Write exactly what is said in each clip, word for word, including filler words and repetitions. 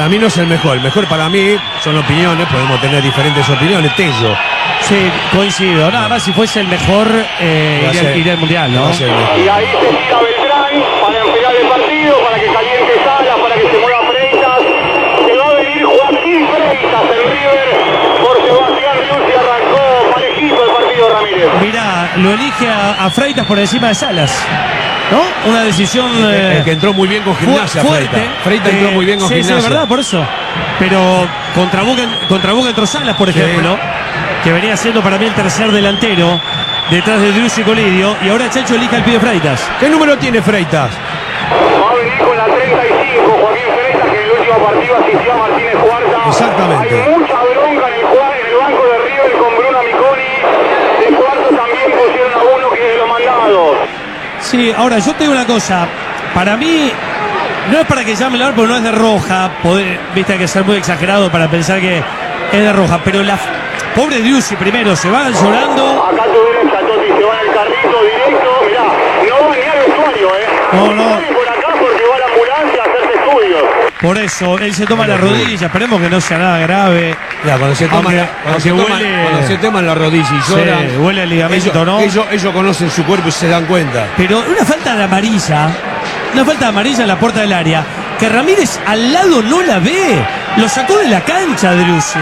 Para mí no es el mejor. El mejor para mí son opiniones, podemos tener diferentes opiniones. Tello. Sí, coincido. Nada más si fuese el mejor, eh, iría, ser, iría al Mundial, ¿no? Y ahí se tira Beltrán para enfriar el partido, para que caliente Salas, para que se mueva Freitas. Se va a venir Joaquín Freitas, el River, por Sebastián Rius, y arrancó parejito el partido, Ramírez. Mirá, lo elige a, a Freitas por encima de Salas, ¿no? Una decisión eh, el que entró muy bien con Gimnasia, fuerte. Freitas. Freitas eh, entró muy bien con sí, Gimnasia. Sí, es verdad, por eso. Pero contra Boca, contra Boca entró Salas, por ejemplo, sí, que venía siendo para mí el tercer delantero detrás de Driussi y Colidio, y ahora Chacho elige al pibe Freitas. ¿Qué número tiene Freitas? Va a venir con la treinta y cinco, Joaquín Freitas, que en el último partido asistió a Martínez Cuarta. Exactamente. Hay mucha bronca en el, en el banco de River con Bruno Miconi. De Cuarto también pusieron a uno que es de los mandados. Sí, ahora yo te digo una cosa. Para mí, no es para que llame la hora, porque no es de roja. Poder, viste, hay que ser muy exagerado para pensar que es de roja. Pero la pobre Driussi primero se va llorando. Acá tu derecha, Toti, se va en el carrito directo. Mirá, no va ni al vestuario, ¿eh? No, no. No por acá porque va a la ambulancia a hacerse estudios. Por eso, él se toma la rodilla. Esperemos que no sea nada grave. Ya, cuando se toman la, cuando se toman, huele, cuando se toman la rodilla y lloran, sí, huele el ligamento, ellos, ¿no? Ellos, ellos conocen su cuerpo y se dan cuenta. Pero una falta de amarilla, una falta de amarilla en la puerta del área, que Ramírez al lado no la ve. Lo sacó de la cancha, Driussi.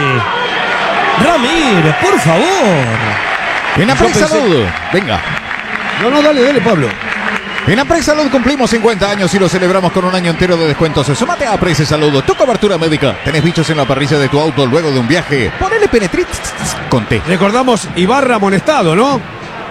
Ramírez, por favor. En Aprex Salud, venga. No, no, dale, dale, Pablo. En Aprex Salud cumplimos cincuenta años y lo celebramos con un año entero de descuentos. Sumate a Aprex Salud, tu cobertura médica. ¿Tenés bichos en la parrilla de tu auto luego de un viaje? Ponele Penetrit con T. Recordamos Ibarra amonestado, ¿no?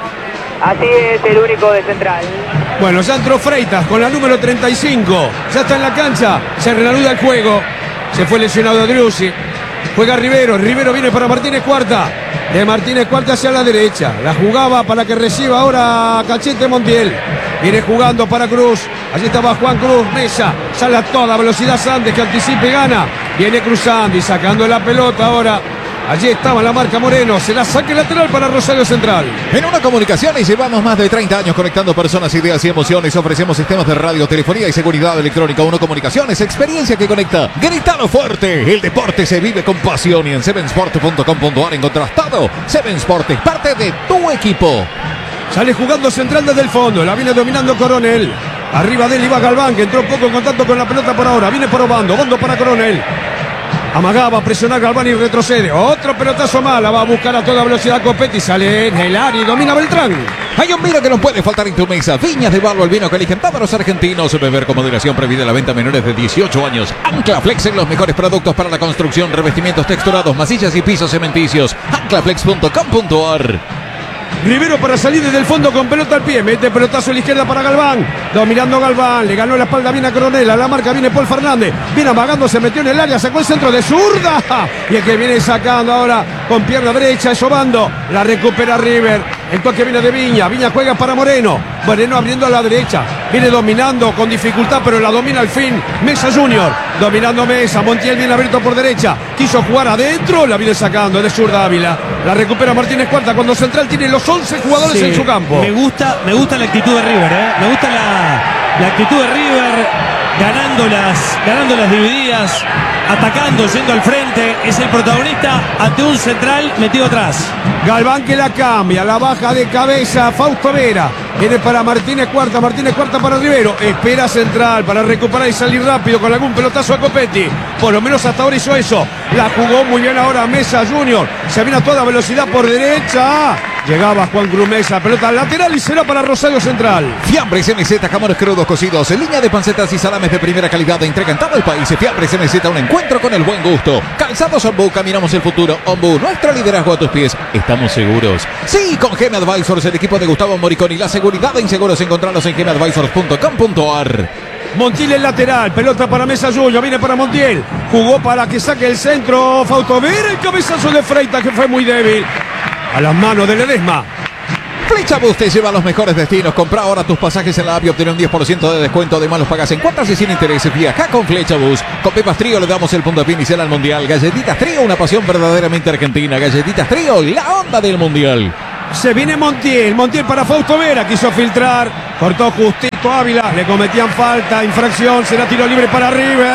Así es, el único de Central. Bueno, ya entró Freitas con la número treinta y cinco. Ya está en la cancha. Se reanuda el juego. Se fue lesionado Driussi. Juega Rivero. Rivero viene para Martínez Cuarta. De Martínez Cuarta hacia la derecha. La jugaba para que reciba ahora Cachete Montiel. Viene jugando para Cruz. Allí estaba Juan Cruz. Mesa. Sale a toda velocidad Sandes, que anticipe y gana. Viene cruzando y sacando la pelota ahora. Allí estaba la marca Moreno. Será saque lateral para Rosario Central. En Una Comunicaciones llevamos más de treinta años conectando personas, ideas y emociones. Ofrecemos sistemas de radio, telefonía y seguridad electrónica. Una Comunicaciones, experiencia que conecta. Gritalo fuerte. El deporte se vive con pasión. Y en seven sport punto com punto a r encontrás todo. seven Sport es parte de tu equipo. Sale jugando Central desde el fondo. La viene dominando Coronel. Arriba de él iba Galván, que entró poco en contacto con la pelota por ahora. Viene por Obando. Obando para Coronel. Amagaba a presionar Galván y retrocede. Otro pelotazo mala. Va a buscar a toda velocidad Copetti. Sale en el área y domina Beltrán. Hay un vino que no puede faltar en tu mesa. Viñas de Barlo, el vino que eligen todos los argentinos. Beber con moderación, prohibida la venta a menores de dieciocho años. Anclaflex en los mejores productos para la construcción, revestimientos texturados, masillas y pisos cementicios. anclaflex punto com punto a r. Rivero para salir desde el fondo con pelota al pie. Mete pelotazo a la izquierda para Galván. Dominando Galván. Le ganó la espalda bien a Coronel. A la marca viene Paul Fernández. Viene amagando, se metió en el área. Sacó el centro de zurda. Y el que viene sacando ahora con pierna derecha es Obando. La recupera River. El toque viene de Viña. Viña juega para Moreno. Moreno abriendo a la derecha. Viene dominando con dificultad, pero la domina al fin Mesa Junior. Dominando Mesa. Montiel viene abierto por derecha. Quiso jugar adentro. La viene sacando de zurda Ávila. La recupera Martínez Cuarta cuando Central tiene los once jugadores Sí, en su campo. Me gusta, me gusta la actitud de River, ¿eh? Me gusta la, la actitud de River, ganando las, ganando las divididas, atacando, yendo al frente. Es el protagonista ante un Central metido atrás. Galván que la cambia, la baja de cabeza Fausto Vera. Viene para Martínez Cuarta, Martínez Cuarta para Rivero. Espera Central para recuperar y salir rápido con algún pelotazo a Copetti. Por lo menos hasta ahora hizo eso. La jugó muy bien ahora Mesa Junior. Se viene a toda velocidad por derecha. Llegaba Juan Cruz Mesa, pelota lateral y será para Rosario Central. Fiambres M Z, jamones crudos cocidos, en línea de pancetas y salames de primera calidad de entrega en todo el país. Fiambres M Z, un encuentro con el buen gusto. Calzados Ombu, caminamos el futuro. Ombu, nuestro liderazgo a tus pies. Estamos seguros. Sí, con Geme Advisors, el equipo de Gustavo Moriconi. La seguridad de inseguros, encontrarlos en geme advisors punto com punto a r. Montiel el lateral, pelota para Mesa Junior, viene para Montiel. Jugó para que saque el centro Fausto Vera, el cabezazo de Freitas que fue muy débil. A las manos de Ledesma. Flechabus te lleva a los mejores destinos. Compra ahora tus pasajes en la app y obtén un diez por ciento de descuento. Además los pagas en cuotas y sin intereses. Viaja con Flechabus. Con Pepas Trío le damos el puntapié inicial al Mundial. Galletitas Trío, una pasión verdaderamente argentina. Galletitas Trío, la onda del Mundial. Se viene Montiel, Montiel para Fausto Vera, quiso filtrar, cortó justito Ávila, le cometían falta, infracción, será tiro libre para River.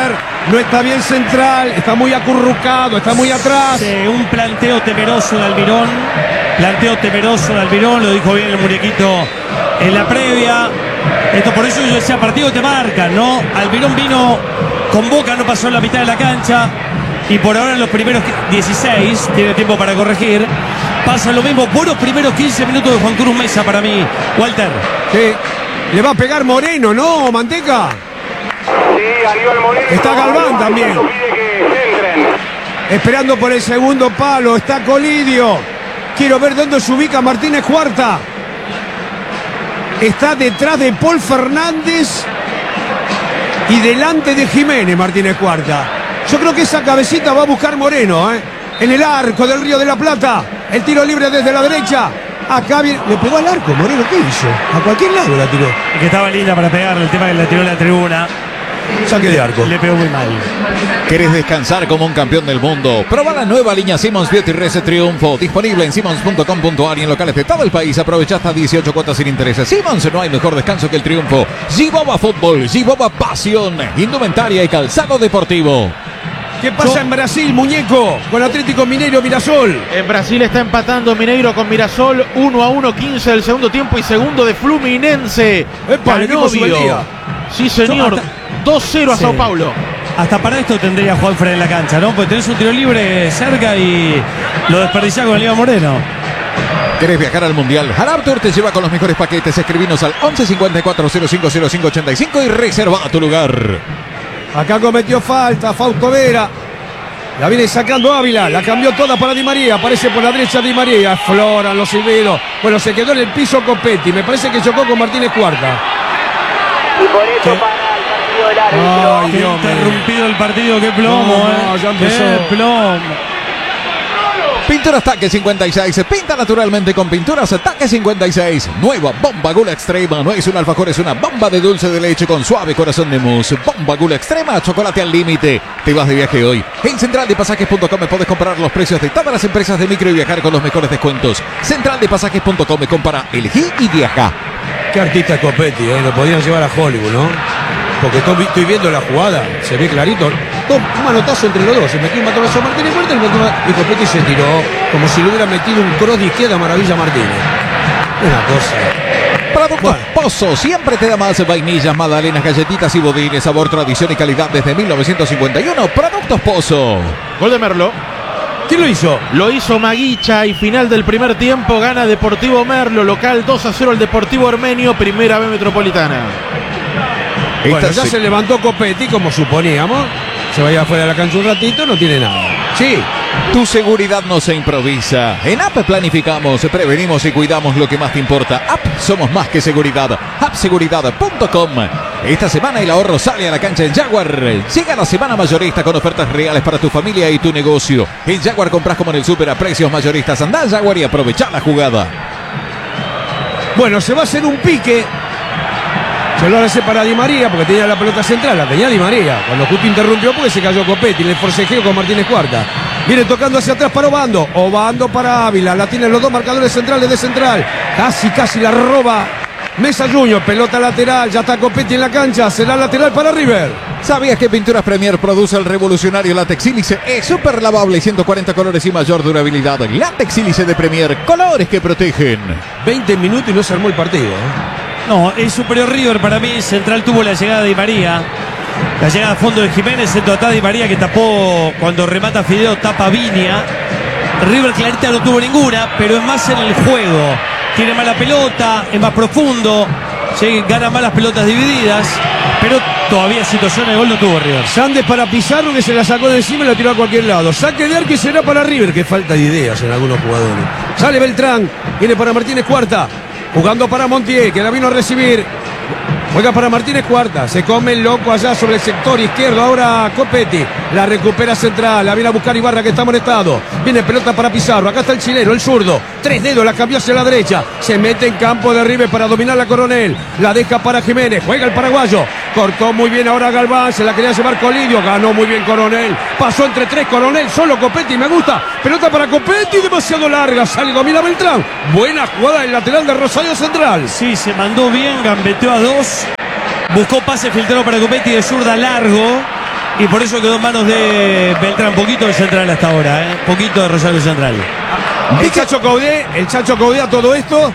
No está bien central, está muy acurrucado, está muy atrás. Sí, un planteo temeroso de Almirón. Planteo temeroso de Almirón, lo dijo bien el muñequito en la previa. Esto por eso yo decía, partido te marca, ¿no? Almirón vino con Boca, no pasó en la mitad de la cancha. Y por ahora en los primeros dieciséis, tiene tiempo para corregir. Pasa lo mismo, buenos primeros quince minutos de Juan Cruz Mesa para mí, Walter. Sí, le va a pegar Moreno, ¿no, Manteca? Sí, Aníbal Moreno. Está Galván también. Pide que centren. Esperando por el segundo palo, está Colidio. Quiero ver dónde se ubica Martínez Cuarta. Está detrás de Paul Fernández y delante de Jiménez Martínez Cuarta. Yo creo que esa cabecita va a buscar Moreno, ¿eh? En el arco del Río de la Plata. El tiro libre desde la derecha. Acá viene. Le pegó al arco, Moreno, ¿qué hizo? A cualquier lado la tiró. Y que estaba linda para pegarle, el tema que la tiró en la tribuna. Saque de arco. Le pegó muy mal. ¿Querés descansar como un campeón del mundo? Proba la nueva línea Simmons Beauty Reset Triunfo. Disponible en simmons punto com punto a r y en locales de todo el país. Aprovecha hasta dieciocho cuotas sin intereses. Simmons, no hay mejor descanso que el triunfo. Giboba Fútbol, Giboba Pasión, indumentaria y calzado deportivo. ¿Qué pasa Yo... en Brasil, muñeco? Con Atlético Mineiro, Mirasol. En Brasil está empatando Mineiro con Mirasol. uno a uno, quince del segundo tiempo y segundo de Fluminense. Epa, el equipo Subeldía. Sí, señor. dos cero a Sí. Sao Paulo. Hasta para esto tendría Juanfred en la cancha, ¿no? Porque tenés un tiro libre cerca y lo desperdiciás con el Iván Moreno. ¿Querés viajar al Mundial? Harab Tour te lleva con los mejores paquetes. Escribinos al once cincuenta y cuatro cero cinco cero cinco ochenta y cinco y reserva tu lugar. Acá cometió falta Fausto Vera. La viene sacando Ávila. La cambió toda para Di María. Aparece por la derecha Di María. Afloran los silbidos. Bueno, se quedó en el piso Copetti. Me parece que chocó con Martínez Cuarta. Y por eso ¿Qué? para el partido del árbitro. Ay, Qué Dios mío. interrumpido el partido, qué plomo, No, ¿eh? no, ya empezó. Qué plomo. Pinturas Taque cincuenta y seis. Pinta naturalmente con Pinturas Taque cincuenta y seis. Nueva Bomba Gula Extrema. No es un alfajor, es una bomba de dulce de leche con suave corazón de mousse. Bomba Gula Extrema, chocolate al límite. Te vas de viaje hoy. En central de pasajes punto com puedes comprar los precios de todas las empresas de micro y viajar con los mejores descuentos. central de pasajes punto com, compara, elegí y viaja. Qué artista es Copetti, ¿eh? Lo podían llevar a Hollywood, ¿no? Porque estoy, estoy viendo la jugada, se ve clarito. Tom, un manotazo entre los dos, se metió un matonazo a Martínez Cuarta y, metió una- y Copetti se tiró como si le hubiera metido un cross de izquierda a Maravilla Martínez. Una cosa. Productos Bueno. Pozo siempre te da más vainillas, magdalenas, galletitas y budines. Sabor, tradición y calidad desde mil novecientos cincuenta y uno. Productos Pozo. Gol de Merlo. ¿Quién lo hizo? Lo hizo Maguicha y final del primer tiempo gana Deportivo Merlo. Local dos a cero el Deportivo Armenio. Primera B Metropolitana. Bueno, Esta ya se- se levantó Copetti, como suponíamos. Se vaya afuera de la cancha un ratito, no tiene nada. Sí, Tu seguridad no se improvisa. En A P planificamos, prevenimos y cuidamos lo que más te importa. A P somos más que seguridad. app seguridad punto com. Esta semana el ahorro sale a la cancha en Jaguar. Llega la semana mayorista con ofertas reales para tu familia y tu negocio. En Jaguar compras como en el súper a precios mayoristas. Andá a Jaguar y aprovechá la jugada. bueno, se va a hacer un pique. Se lo hace para Di María porque tenía la pelota central, la tenía Di María. Cuando justo interrumpió porque se cayó Copetti, le forcejeo con Martínez Cuarta. Viene tocando hacia atrás para Obando. Obando para Ávila. La tienen los dos marcadores centrales de central. Casi, casi la roba Mesa Junior. Pelota lateral. Ya está Copetti en la cancha. Será lateral para River. ¿Sabías que Pinturas Premier produce el revolucionario látex sílice? Es súper lavable, ciento cuarenta colores y mayor durabilidad. Látex sílice de Premier, colores que protegen. veinte minutos y no se armó el partido, ¿eh? No, es superior River para mí. Central tuvo la llegada de Di María. La llegada a fondo de Jiménez, centro atrás de Di María que tapó cuando remata Fideo, tapa Viña. River clarita no tuvo ninguna, pero es más en el juego. Tiene mala pelota, es más profundo, sí, gana malas pelotas divididas, pero todavía situación de gol no tuvo River. Sandes para Pizarro que se la sacó de encima y la tiró a cualquier lado. Saque de arco y será para River. Que falta de ideas en algunos jugadores. Sale Beltrán. Viene para Martínez Cuarta. Jugando para Montiel que la vino a recibir. Juega para Martínez Cuarta. Se come el loco allá sobre el sector izquierdo. Ahora Copetti. La recupera central. La viene a buscar Ibarra que está molestado. Viene pelota para Pizarro. Acá está el chileno, el zurdo. Tres dedos. La cambió hacia la derecha. Se mete en campo de River para dominar la Coronel. La deja para Jiménez. Juega el paraguayo. Cortó muy bien ahora Galván. Se la quería llevar Colidio. Ganó muy bien Coronel. Pasó entre tres Coronel. Solo Copetti. Me gusta. Pelota para Copetti. Demasiado larga. Sale, domina Beltrán. Buena jugada del lateral de Rosario Central. Sí, se mandó bien, gambeteó a dos. Buscó pase filtrado para Copetti de zurda largo. Y por eso quedó en manos de Beltrán, poquito de Central hasta ahora, ¿eh? Poquito de Rosario Central. El Chacho Caudé, el Chacho Caudé a todo esto.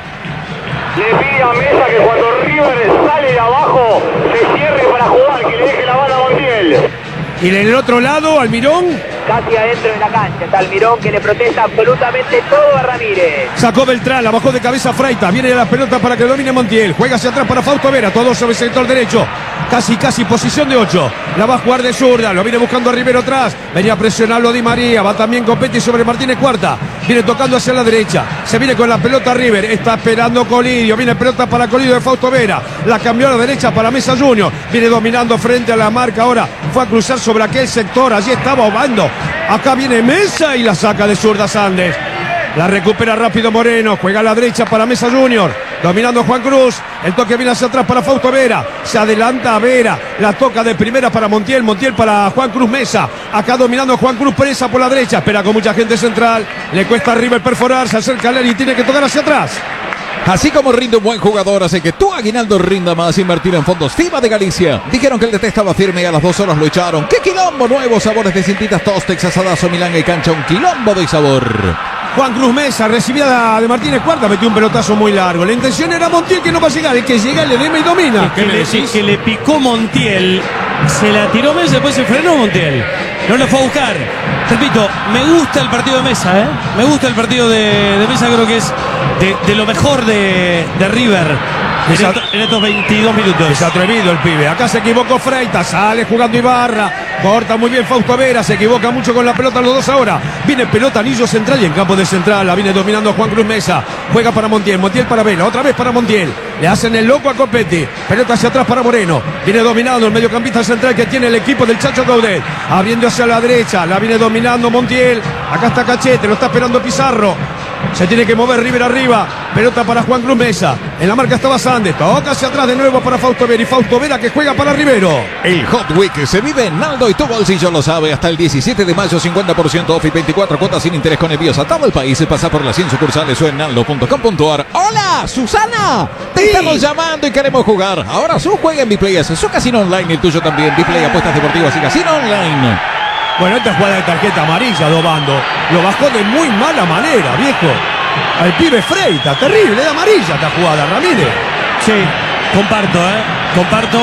Le pide a Mesa que cuando River sale de abajo se cierre para jugar, que le deje la bala a Montiel. Y en el otro lado, Almirón. Casi adentro de la cancha está Almirón, que le protesta absolutamente todo a Ramírez. Sacó Beltrán, la bajó de cabeza Freitas. Viene la pelota para que domine Montiel. Juega hacia atrás para Fausto Vera. Todo sobre el sector derecho. Casi, casi posición de ocho. La va a jugar de zurda. Lo viene buscando a Rivero atrás. Venía a presionarlo Di María. Va también con Petty sobre Martínez Cuarta. Viene tocando hacia la derecha. Se viene con la pelota River. Está esperando Colidio. Viene pelota para Colidio de Fausto Vera. La cambió a la derecha para Mesa Junior. Viene dominando frente a la marca ahora. Fue a cruzar sobre aquel sector. Allí estaba Obando. Acá viene Mesa y la saca de zurda Sandes. La recupera rápido Moreno. Juega a la derecha para Mesa Junior. Dominando Juan Cruz. El toque viene hacia atrás para Fausto Vera. Se adelanta a Vera. La toca de primera para Montiel. Montiel para Juan Cruz Mesa. Acá dominando Juan Cruz Presa por la derecha. Espera con mucha gente central. Le cuesta a River perforar. Se acerca a Leri y tiene que tocar hacia atrás. Así como rinde un buen jugador, hace que tu aguinaldo rinda más. Invertir en fondos FIBA de Galicia. Dijeron que el D T estaba firme y a las dos horas lo echaron. ¡Qué quilombo! Nuevos sabores de cintitas, Tostex, asadazo, Milán y cancha. Un quilombo de sabor. Juan Cruz Mesa recibida de Martínez Cuarta, metió un pelotazo muy largo. La intención era Montiel, que no va a llegar, el que llega le deme y domina. Que, le, que le picó Montiel, se la tiró Mesa, después se frenó Montiel. No lo fue a buscar. Repito, me gusta el partido de Mesa, ¿eh? Me gusta el partido de, de Mesa, creo que es de, de lo mejor de, de River. En, Esa, esto, en estos veintidós minutos. Es atrevido el pibe. Acá se equivocó Freitas. Sale jugando Ibarra. Corta muy bien Fausto Vera. Se equivoca mucho con la pelota los dos ahora. Viene pelota anillo central y en campo de central. La viene dominando Juan Cruz Mesa. Juega para Montiel. Montiel para Vela. Otra vez para Montiel. Le hacen el loco a Copetti. Pelota hacia atrás para Moreno. Viene dominando el mediocampista central que tiene el equipo del Chacho Caudé. Abriendo hacia la derecha. La viene dominando Montiel. Acá está Cachete. Lo está esperando Pizarro. Se tiene que mover River arriba. Pelota para Juan Cruz Mesa. En la marca estaba Sandes. Toca hacia atrás de nuevo para Fausto Vera. Y Fausto Vera que juega para Rivero. El Hot Week se vive en Naldo y tu bolsillo lo sabe. Hasta el diecisiete de mayo, cincuenta por ciento off y veinticuatro cuotas sin interés con envíos a todo el país. Pasa por las cien sucursales o en naldo punto com punto a r. ¡Hola, Susana! Te Sí. estamos llamando y queremos jugar. Ahora su juega en Bplay. Su casino online y el tuyo también. Bplay, apuestas deportivas y casino online. Bueno, esta jugada de tarjeta amarilla, Dobando. Lo bajó de muy mala manera, viejo. Al pibe Freitas, terrible, de amarilla esta jugada, Ramírez. Sí, comparto, ¿eh? Comparto.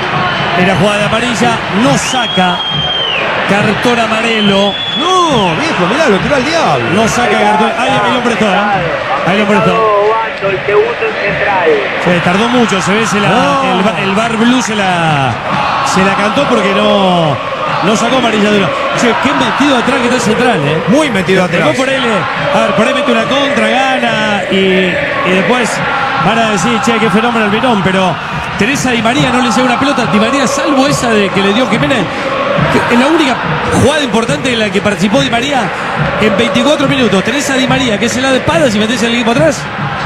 Era jugada de amarilla, no saca cartón amarelo. No, viejo, mirá, lo tiró al diablo. No saca cartón. Ahí, ahí lo prestó, ¿eh? Ahí lo prestó. Bando, el segundo en central. Se tardó mucho, se ve, se la, No. el, ba- el bar blue se la, se la cantó porque no, no sacó amarilla dura. Che, qué metido atrás que está el central, ¿eh? Muy metido atrás. Después por ahí, le- a ver, por ahí mete una contra, gana y, y después van a decir, che, qué fenómeno el Verón, pero Teresa Di María no le llega una pelota. Di María, salvo esa de que le dio Jiménez, que es la única jugada importante en la que participó Di María en veinticuatro minutos. Teresa Di María, que se la de espaldas y meterse al equipo atrás.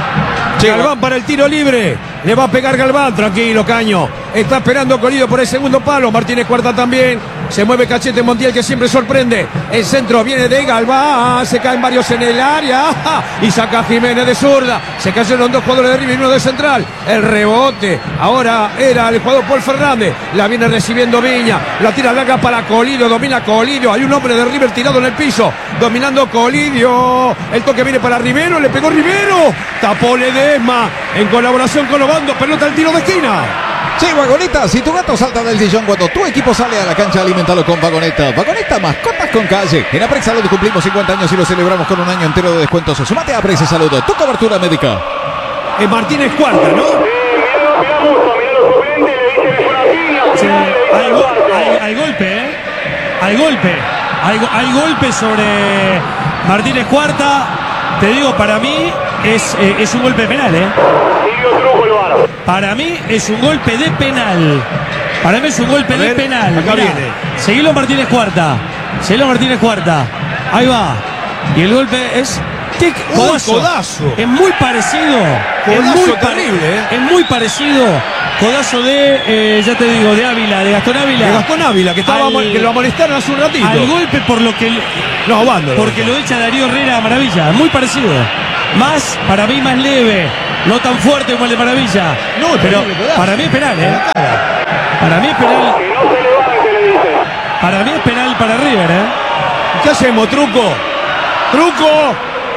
Galván para el tiro libre. Le va a pegar Galván, tranquilo, Caño. Está esperando Colidio por el segundo palo. Martínez Cuarta también. Se mueve Cachete Montiel, que siempre sorprende. El centro viene de Galván. Se caen varios en el área. Y saca Jiménez de zurda. Se cayeron dos jugadores de River y uno de central. El rebote. Ahora era el jugador Paul Fernández. La viene recibiendo Viña. La tira larga para Colidio. Domina Colidio. Hay un hombre de River tirado en el piso. Dominando Colidio. El toque viene para Rivero. Le pegó Rivero. Tapó Ledesma. En colaboración con Obando. Pelota al tiro de esquina. Sí, Vagoneta, si tu gato salta del sillón cuando tu equipo sale a la cancha, alimentalo con Vagoneta. Vagoneta, mascotas con calle. En Aprex Salud cumplimos cincuenta años y lo celebramos con un año entero de descuentos. Sumate a Aprex Salud, tu cobertura médica. Es Martínez Cuarta, ¿no? Sí, mirá, mirá Musto, mirá los suplentes, le dicen es una piña, Sí, final, le dicen hay, el go- cuarto. hay- hay golpe, ¿eh? Hay golpe. Hay, go- hay golpe sobre Martínez Cuarta. Te digo, para mí es, eh, es un golpe penal, ¿eh? Sirio Trujo el VAR. Para mí es un golpe de penal. Para mí es un golpe A de ver, penal. acá Mirá, viene. Seguilo Martínez Cuarta. Seguilo Martínez Cuarta. Ahí va. Y el golpe es. tic, Uy, codazo. codazo. Es muy parecido. es Codazo muy pa- terrible, ¿eh? Es muy parecido. Codazo de, eh, ya te digo, de Ávila, de Gastón Ávila. De Gastón Ávila, que, estaba, Al- que lo amonestaron hace un ratito. Al golpe por lo que. No, Obando. Porque lo echa Darío Herrera a Maravilla. Muy parecido. Más, para mí, más leve. No tan fuerte como el de Maravilla. No, pero terrible codazo. para mí es penal, En ¿eh? la cara. Para mí es penal. Que no se levante, le dicen. Para mí es penal para River, ¿eh? ¿Qué hacemos, Truco? ¡Truco!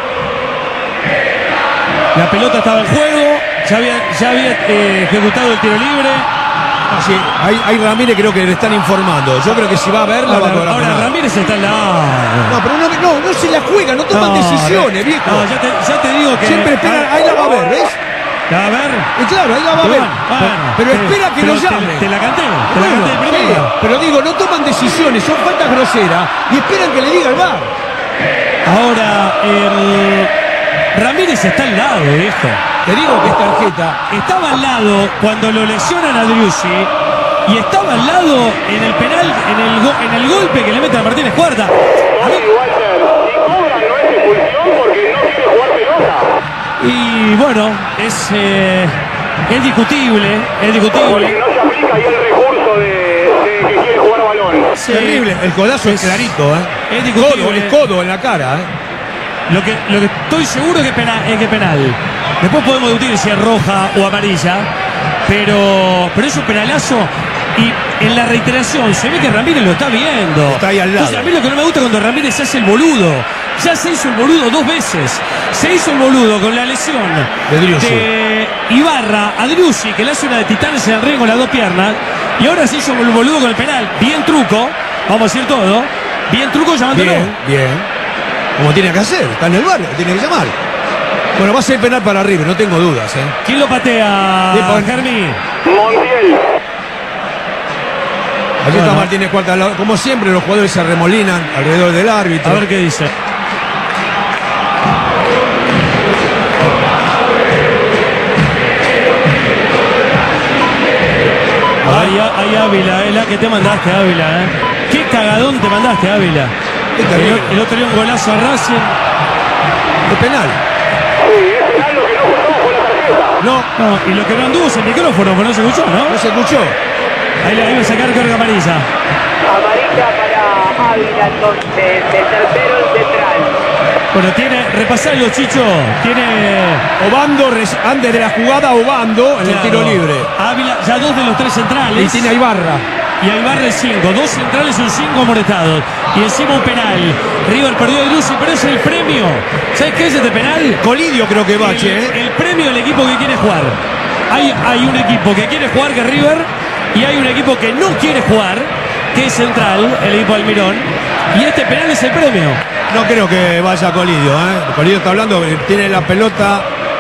La pelota estaba en juego, ya había, ya había eh, ejecutado el tiro libre. Ah, sí, ahí, ahí Ramírez creo que le están informando. Yo creo que si va a verla va a Ahora, cobrar ahora penal. Ramírez está al lado. No, pero no, no, no se la juega, no toman No, decisiones, no, viejo. No, ya te, ya te digo que. Siempre esperan, ahí la va a ver, ¿ves? ¿La va a ver? Y claro, ahí la va a ver. Bueno, bueno, pero te- espera que pero lo te- llame. Te, la canté, te la Bueno, canté de primera. sí, pero digo, no toman decisiones, son faltas groseras y esperan que le diga el V A R. Ahora, el Ramírez está al lado, viejo. Te digo que es tarjeta. Estaba al lado cuando lo lesionan a Driussi y estaba al lado en el penal, en el, go- en el golpe que le mete a Martínez Cuarta. A ver, Y Walter, si cobran no es expulsión porque no quiere jugar pelota. y bueno, es, eh, es discutible, es Porque discutible. no se aplica ahí el recurso de, de que quiere jugar balón. Sí. Terrible, el codazo es, Es- clarito, ¿eh? es Codo, discutible. es codo en la cara, ¿eh? Lo que, lo que estoy seguro que penal, es que penal. Después podemos discutir si es roja o amarilla, pero, pero es un penalazo. Y en la reiteración se ve que Ramírez lo está viendo. Está ahí al lado. Entonces, a mí lo que no me gusta cuando Ramírez se hace el boludo. Ya se hizo el boludo dos veces. Se hizo el boludo con la lesión De Driussi. de Ibarra a Driussi, que le hace una de titanes en el ring con las dos piernas. Y ahora se hizo el boludo con el penal. Bien Truco, vamos a decir todo. Bien Truco llamándolo. Bien, bien. Como tiene que hacer, está en el barrio, tiene que llamar. Bueno, va a ser penal para River, no tengo dudas, ¿eh? ¿Quién lo patea, Bien, pon- Germi? Montiel. Aquí está Bueno. Martínez Cuarta al lado. Como siempre, los jugadores se remolinan alrededor del árbitro. A ver qué dice. Ahí, ahí Ávila, es la que te mandaste, Ávila, ¿eh? Qué cagadón te mandaste, Ávila. Es terrible. El, el otro día un golazo a Racing. Es penal. Sí, es penal, lo que no contó fue la tarjeta. No, No, y lo que no anduvo es el micrófono, porque no se escuchó, ¿no? no se escuchó. Ahí le iba a sacar carga amarilla. Amarilla para Ávila, entonces, el tercero el central. Bueno, tiene, repasalo, Chicho. Tiene. Obando, res- antes de la jugada, Obando en el claro, tiro libre. Ávila, ya dos de los tres centrales. Y tiene a Ibarra. Y ahí barre cinco, dos centrales y un cinco amonestados. Y encima un penal. River perdió de Driussi, pero es el premio. ¿Sabes qué es este penal? Colidio creo que bache, el, ¿eh? el premio del equipo que quiere jugar. Hay, hay un equipo que quiere jugar, que es River, y hay un equipo que no quiere jugar, que es Central, el equipo Almirón. Y este penal es el premio. No creo que vaya Colidio, ¿eh? Colidio está hablando, tiene la pelota.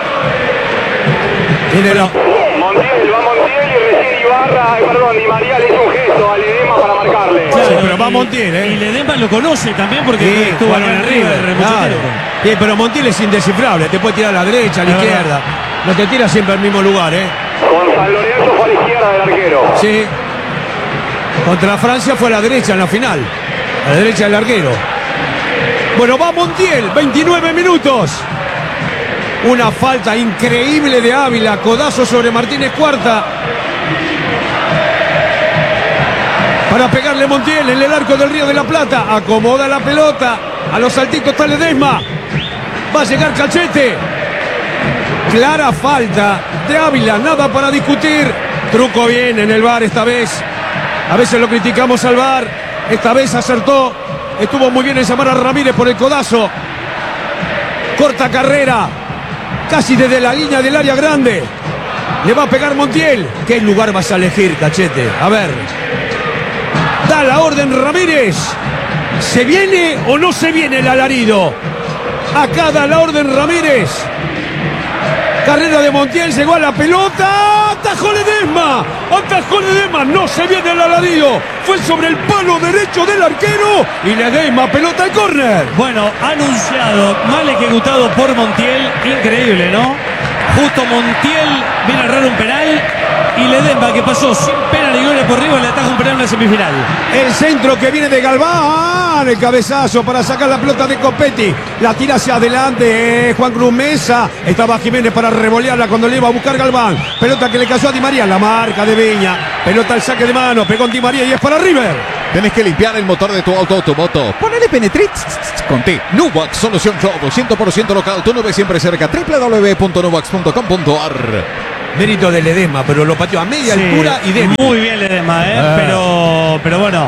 Tiene la... Montiel, va Montiel y recién Ibarra, eh, perdón, Di María le hizo un gesto a Ledema para marcarle. Sí, pero va Montiel, ¿eh? Y Ledesma lo conoce también porque Sí, estuvo jugaron en en River, River, mucho claro. tiempo. Sí, pero Montiel es indescifrable, te puede tirar a la derecha, a la Es verdad. izquierda. No te tira siempre al mismo lugar, ¿eh? Con San Lorenzo fue a la izquierda del arquero. Sí. Contra Francia fue a la derecha en la final. A la derecha del arquero. Bueno, va Montiel, veintinueve minutos. Una falta increíble de Ávila, codazo sobre Martínez Cuarta. Para pegarle Montiel en el arco del Río de la Plata. Acomoda la pelota. A los saltitos está Ledesma. Va a llegar Cachete. Clara falta de Ávila, nada para discutir. Truco bien en el V A R esta vez. A veces lo criticamos al V A R. Esta vez acertó. Estuvo muy bien en llamar a Ramírez por el codazo. Corta carrera. Casi desde la línea del área grande. Le va a pegar Montiel. ¿Qué lugar vas a elegir, Cachete? A ver. Da la orden Ramírez. ¿Se viene o no se viene el alarido? Acá da la orden Ramírez. Carrera de Montiel, llegó a la pelota. Atajó Ledesma. Atajó Ledesma. No se viene el alarido. Fue sobre el palo derecho del arquero. Y Ledesma, pelota de córner. Bueno, anunciado, mal ejecutado por Montiel, increíble, ¿no? Justo Montiel viene a errar un penal y Ledesma, que pasó sin pena ni gloria por River, le ataja un penal en la semifinal. El centro que viene de Galván, el cabezazo para sacar la pelota de Copetti, la tira hacia adelante, eh, Juan Cruz Mesa, estaba Jiménez para revolearla cuando le iba a buscar Galván, pelota que le cayó a Di María, la marca de Viña, pelota al saque de mano, pegó en Di María y es para River. Tenés que limpiar el motor de tu auto o tu moto. Ponele Penetrit con T. Nuvax, solución robo, cien por ciento local, tu nube siempre cerca, w w w punto nuvax punto com punto a r. Mérito de Ledesma, pero lo pateó a media Sí, altura y débil. muy bien Ledesma, ¿eh? Ah. Pero, pero bueno,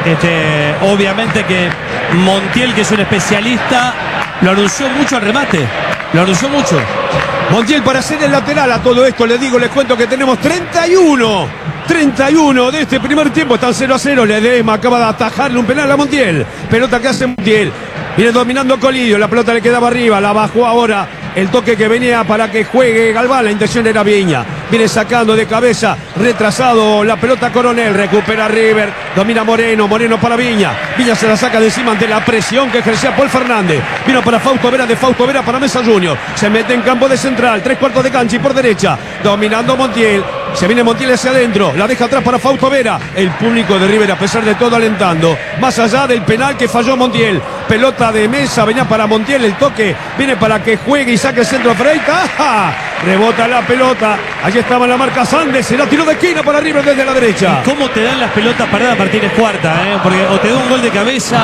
Este, obviamente que Montiel, que es un especialista, lo anunció mucho al remate. Lo anunció mucho. Montiel para hacer el lateral a todo esto. Les digo, les cuento que tenemos treinta y uno. treinta y uno de este primer tiempo. Están cero a cero. Ledesma acaba de atajarle un penal a Montiel. Pelota que hace Montiel. Viene dominando Colidio. La pelota le quedaba arriba. La bajó ahora. El toque que venía para que juegue Galván. La intención era Viña. Viene sacando de cabeza. Retrasado la pelota Coronel. Recupera River. Domina Moreno. Moreno para Viña. Viña se la saca de encima ante la presión que ejercía Paul Fernández. Vino para Fausto Vera. De Fausto Vera para Mesa Junior. Se mete en campo de central. Tres cuartos de cancha y por derecha. Dominando Montiel. Se viene Montiel hacia adentro. La deja atrás para Fausto Vera. El público de River, a pesar de todo, alentando. Más allá del penal que falló Montiel. Pelota de Mesa. Venía para Montiel. El toque viene para que juegue y saque el centro Freitas. ¡Ja! Rebota la pelota. Allí estaba la marca Sandes. Será tiro de esquina para River desde la derecha. ¿Y cómo te dan las pelotas paradas Martínez Cuarta? ¿eh? Porque o te da un gol de cabeza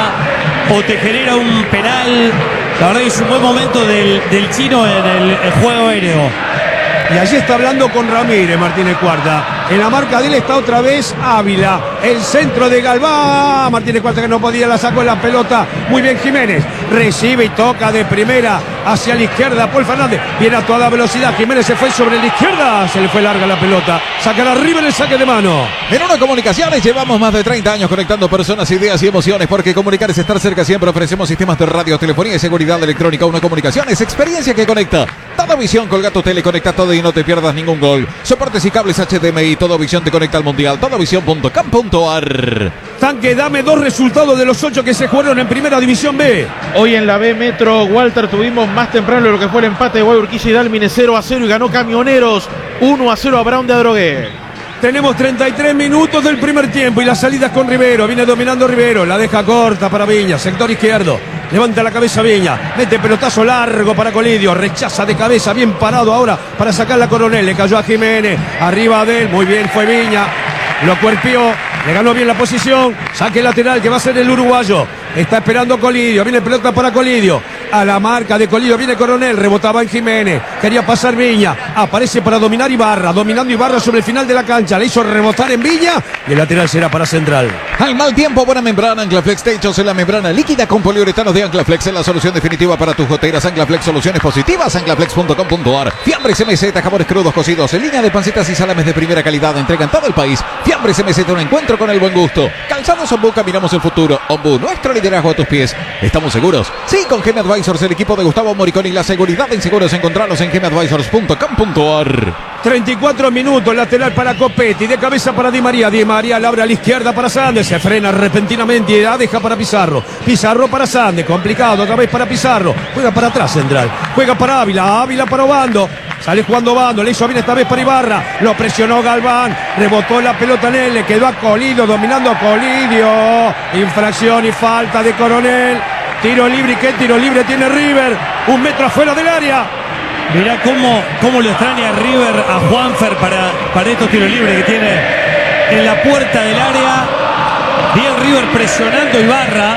o te genera un penal. La verdad que es un buen momento del, del chino en el, el juego aéreo. Y allí está hablando con Ramírez Martínez Cuarta. En la marca de él está otra vez Ávila. El centro de Galván. Martínez Cuarta que no podía, la sacó en la pelota. Muy bien Jiménez. Recibe y toca de primera hacia la izquierda. Paul Fernández. Viene a toda velocidad. Jiménez se fue sobre la izquierda. Se le fue larga la pelota. Sacará River el saque de mano. En Una Comunicaciones llevamos más de treinta años conectando personas, ideas y emociones. Porque comunicar es estar cerca siempre. Ofrecemos sistemas de radio, telefonía y seguridad electrónica. Una Comunicaciones, experiencia que conecta. Todo Visión, Colgato Tele, conecta todo y no te pierdas ningún gol. Soportes y cables H D M I. Todo Visión te conecta al Mundial. todo visión punto com punto a r. Tanque, dame dos resultados de los ocho que se jugaron en Primera División B. Hoy en la B Metro, Walter, tuvimos más temprano lo que fue el empate de Guayurquiza y Dálmine cero a cero y ganó Camioneros uno a cero a Brown de Adrogué. Tenemos treinta y tres minutos del primer tiempo y las salidas con Rivero. Viene dominando Rivero. La deja corta para Viña. Sector izquierdo. Levanta la cabeza Viña. Mete pelotazo largo para Colidio. Rechaza de cabeza. Bien parado ahora para sacar la Coronel. Le cayó a Jiménez. Arriba de él. Muy bien fue Viña. Lo cuerpió. Le ganó bien la posición. Saque lateral que va a ser el uruguayo. Está esperando Colidio. Viene pelota para Colidio. A la marca de Colidio viene Coronel. Rebotaba en Jiménez. Quería pasar Viña. Aparece para dominar Ibarra. Dominando Ibarra sobre el final de la cancha. Le hizo rebotar en Viña. Y el lateral será para Central. Al mal tiempo, buena membrana. Anclaflex Techos en la membrana líquida con poliuretanos de Anclaflex. Es la solución definitiva para tus goteras. Anclaflex, soluciones positivas. Anclaflex punto com punto a r. Fiambres M Z, jamones crudos cocidos en línea de pancitas y salames de primera calidad. Entrega en todo el país. Fiambres M Z, un encuentro con el buen gusto. Calzados Ombu, caminamos el futuro. Ombu, nuestro liderazgo a tus pies. ¿Estamos seguros? Sí, con Geme Advisors, el equipo de Gustavo Moriconi. La seguridad en seguros, encontrarlos en geme advisors punto com punto a r. treinta y cuatro minutos, lateral para Copetti, de cabeza para Di María. Di María la abre a la izquierda para Sandes. Se frena repentinamente y la deja para Pizarro. Pizarro para Sandes, complicado otra vez para Pizarro. Juega para atrás Central. Juega para Ávila, Ávila para Obando. Sale jugando Obando, le hizo bien esta vez para Ibarra. Lo presionó Galván, rebotó la pelota en él, le quedó a Colidio, dominando a Colidio. Infracción y falta de Coronel. Tiro libre, ¿y qué tiro libre tiene River? Un metro afuera del área. Mirá cómo, cómo lo extraña River a Juanfer para, para estos tiros libres que tiene en la puerta del área. Bien River presionando a Ibarra.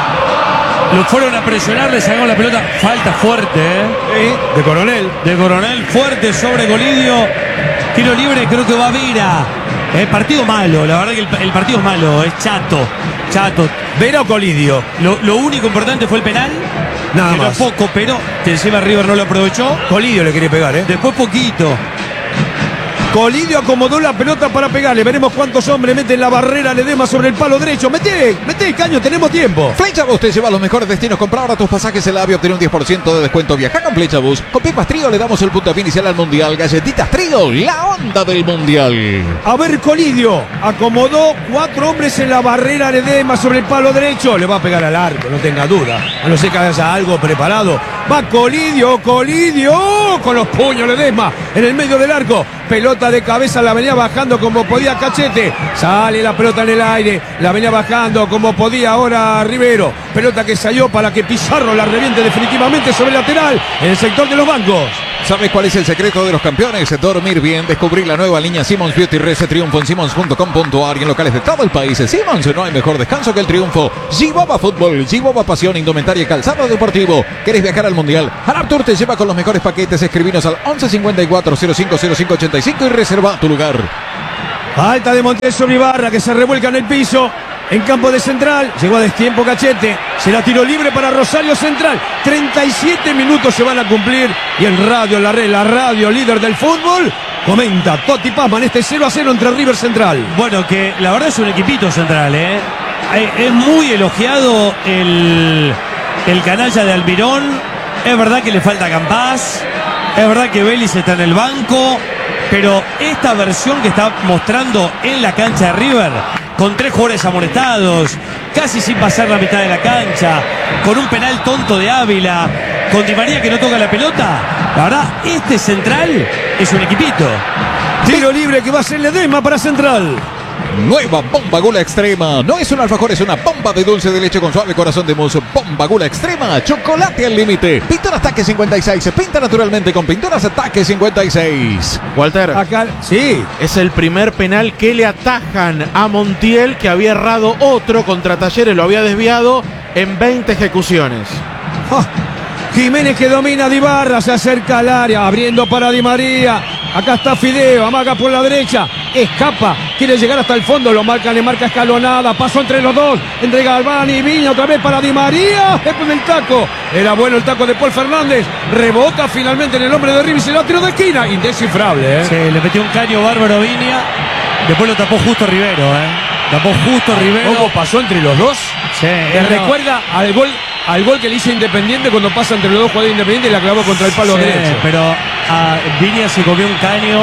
Lo fueron a presionar, le sacaron la pelota. Falta fuerte, ¿eh? Sí, de Coronel. De Coronel, fuerte sobre Colidio. Tiro libre, creo que va Vera. El partido malo, la verdad que el, el partido es malo, es chato. Chato. ¿Vera o Colidio? Lo, lo único importante fue el penal. Nada que más. No poco, pero que encima River no lo aprovechó. Colidio le quería pegar, ¿eh? Después poquito. Colidio acomodó la pelota para pegarle. Veremos cuántos hombres meten la barrera. Ledesma sobre el palo derecho. Mete, mete, Caño, tenemos tiempo. Flechabus te lleva a los mejores destinos. Compra ahora tus pasajes en la AVE, obtener un diez por ciento de descuento. Viaja con Flechabus. Con Pipas Trío le damos el puntapié inicial al Mundial. Galletitas Trío, la onda del Mundial. A ver, Colidio acomodó cuatro hombres en la barrera. Ledesma sobre el palo derecho. Le va a pegar al arco, no tenga duda. A no ser que haya algo preparado. Va Colidio, Colidio. Con los puños Ledesma en el medio del arco. Pelota de cabeza, la venía bajando como podía Cachete. Sale la pelota en el aire. La venía bajando como podía ahora Rivero. Pelota que salió para que Pizarro la reviente definitivamente sobre el lateral en el sector de los bancos. ¿Sabes cuál es el secreto de los campeones? Dormir bien. Descubrir la nueva línea Simmons Beauty Rest. Triunfo en simmons punto com punto a r y en locales de todo el país. Simmons, no hay mejor descanso que el triunfo. G-Boba Fútbol, G-Boba Pasión, indumentaria y calzado deportivo. ¿Querés viajar al Mundial? Arab Tour te lleva con los mejores paquetes. Escribinos al once cincuenta y cuatro cero cinco cero cinco ochenta y cinco y reserva tu lugar. Falta de Montes sobre Ibarra que se revuelca en el piso. En campo de Central, llegó a destiempo Cachete, será tiro libre para Rosario Central. treinta y siete minutos se van a cumplir y en radio, en la red, la radio líder del fútbol, comenta Toti Pazman este cero a cero entre River Central. Bueno, que la verdad es un equipito Central, ¿eh? Es muy elogiado el, el canalla de Almirón. Es verdad que le falta Campás, es verdad que Vélez está en el banco, pero esta versión que está mostrando en la cancha de River, con tres jugadores amonestados, casi sin pasar la mitad de la cancha, con un penal tonto de Ávila, con Di María que no toca la pelota, la verdad, este Central es un equipito. Tiro libre que va a ser Ledesma para Central. Nueva bomba Gula Extrema. No es un alfajor, es una bomba de dulce de leche con suave corazón de mousse. Bomba Gula Extrema. Chocolate al límite. Pintura Ataque cincuenta y seis. Se pinta naturalmente con Pinturas Ataque cincuenta y seis. Walter. Acá, sí. Es el primer penal que le atajan a Montiel, que había errado otro contra Talleres, lo había desviado en veinte ejecuciones. Oh, Jiménez que domina a Di Barra, se acerca al área, abriendo para Di María. Acá está Fideo, amaga por la derecha, escapa, quiere llegar hasta el fondo, lo marca, le marca escalonada, pasó entre los dos, entre Galván y Viña, otra vez para Di María, después del taco, era bueno el taco de Paul Fernández, rebota finalmente en el hombre de River y se lo tiro de esquina, indescifrable, ¿eh? Sí, le metió un caño bárbaro a Viña, después lo tapó justo Rivero, ¿eh? Tapó justo Rivero. ¿Cómo pasó entre los dos? Sí, ¿Te no. recuerda al gol, al gol que le hizo Independiente cuando pasa entre los dos jugadores de Independiente y la clavó contra el palo Sí, derecho? pero a Viña se comió un caño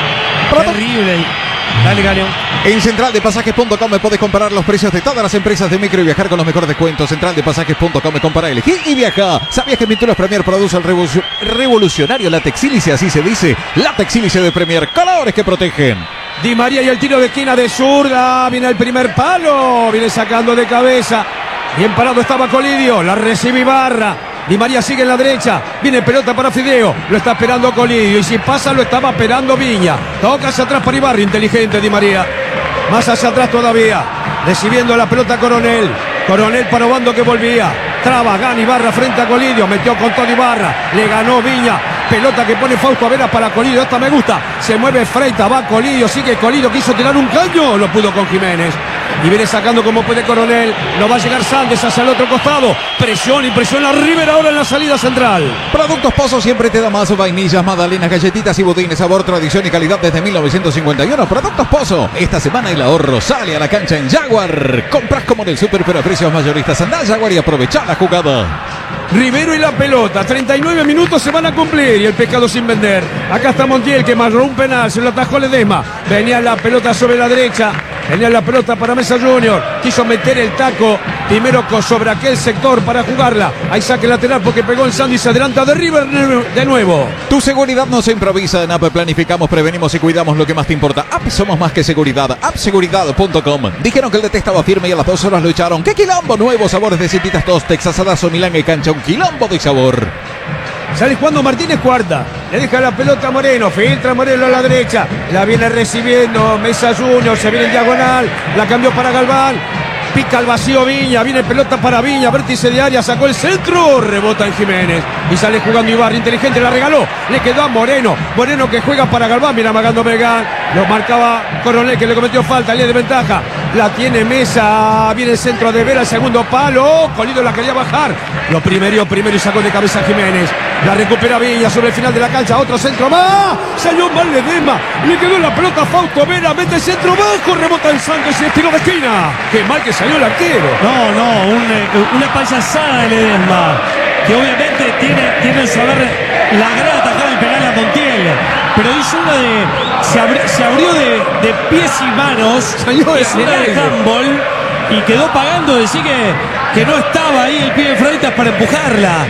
terrible. Dale, caño. En central de pasajes punto com me podés comparar los precios de todas las empresas de micro y viajar con los mejores descuentos. central de pasajes punto com me compara, elegí y viaja. ¿Sabías que Pinturas Premier produce el revoluc- revolucionario látex sílice? Así se dice. Látex sílice de Premier. Colores que protegen. Di María y el tiro de esquina de zurda. Viene el primer palo. Viene sacando de cabeza. Bien parado estaba Colidio. La recibe Ibarra. Di María sigue en la derecha. Viene pelota para Fideo. Lo está esperando Colidio. Y si pasa lo estaba esperando Viña. Toca hacia atrás para Ibarra. Inteligente Di María. Más hacia atrás todavía. Recibiendo la pelota Coronel. Coronel para Obando que volvía. Traba, gana Ibarra frente a Colidio. Metió con todo Ibarra. Le ganó Viña. Pelota que pone Fausto Vera para Colidio. Esta me gusta. Se mueve Freita. Va Colidio. Sigue Colidio. Quiso tirar un caño. Lo pudo con Jiménez. Y viene sacando como puede Coronel. No va a llegar Sández hacia el otro costado. Presión y presión a River ahora en la salida central. Productos Pozo siempre te da más. Vainillas, magdalenas, galletitas y budines. Sabor, tradición y calidad desde mil novecientos cincuenta y uno. Productos Pozo. Esta semana el ahorro sale a la cancha en Jaguar. Compras como en el súper pero a precios mayoristas. Andá a Jaguar y aprovechá la jugada. Rivero y la pelota, treinta y nueve minutos se van a cumplir y el pescado sin vender. Acá está Montiel que marró un penal, se lo atajó Ledesma. Venía la pelota sobre la derecha, venía la pelota para Mesa Junior. Quiso meter el taco primero sobre aquel sector para jugarla. Ahí saque lateral porque pegó el Sandy y se adelanta de River de nuevo. Tu seguridad no se improvisa. En A P planificamos, prevenimos y cuidamos lo que más te importa. A P somos más que seguridad. app seguridad punto com. Dijeron que el D T estaba firme y a las dos horas lo echaron. ¡Qué quilombo! Nuevos sabores de Centitas dos, Texas Adazo, Milán y cancha. Un quilombo de sabor. Sale Juan Martínez cuarta. Le deja la pelota a Moreno. Filtra Moreno a la derecha. La viene recibiendo Mesa Junior. Se viene en diagonal. La cambió para Galván. Pica al vacío Viña. Viene pelota para Viña. Vértice de área. Sacó el centro. Rebota en Jiménez. Y sale jugando Ibarra. Inteligente. La regaló. Le quedó a Moreno. Moreno que juega para Galván. Mira amagando Megán. Lo marcaba Coronel que le cometió falta. Línea de ventaja. La tiene Mesa. Viene el centro de Vera. El segundo palo. Colido la quería bajar. Lo primero, primero y sacó de cabeza Jiménez. La recupera Viña sobre el final de la cancha. Otro centro más. Salió mal Ledesma. Le quedó la pelota a Fausto Vera. Mete el centro bajo. Rebota el Santos y estilo de esquina. Qué mal que salió el arquero. No, no, un, eh, una payasada de Ledesma. Que obviamente tiene, tiene en su haber la gran atajada del penal a Montiel. Pero hizo una de. Se, abri, se abrió de, de pies y manos. Salió de hizo una de aire. handball. Y quedó pagando. Decir que, que no estaba ahí el pie de Freitas para empujarla.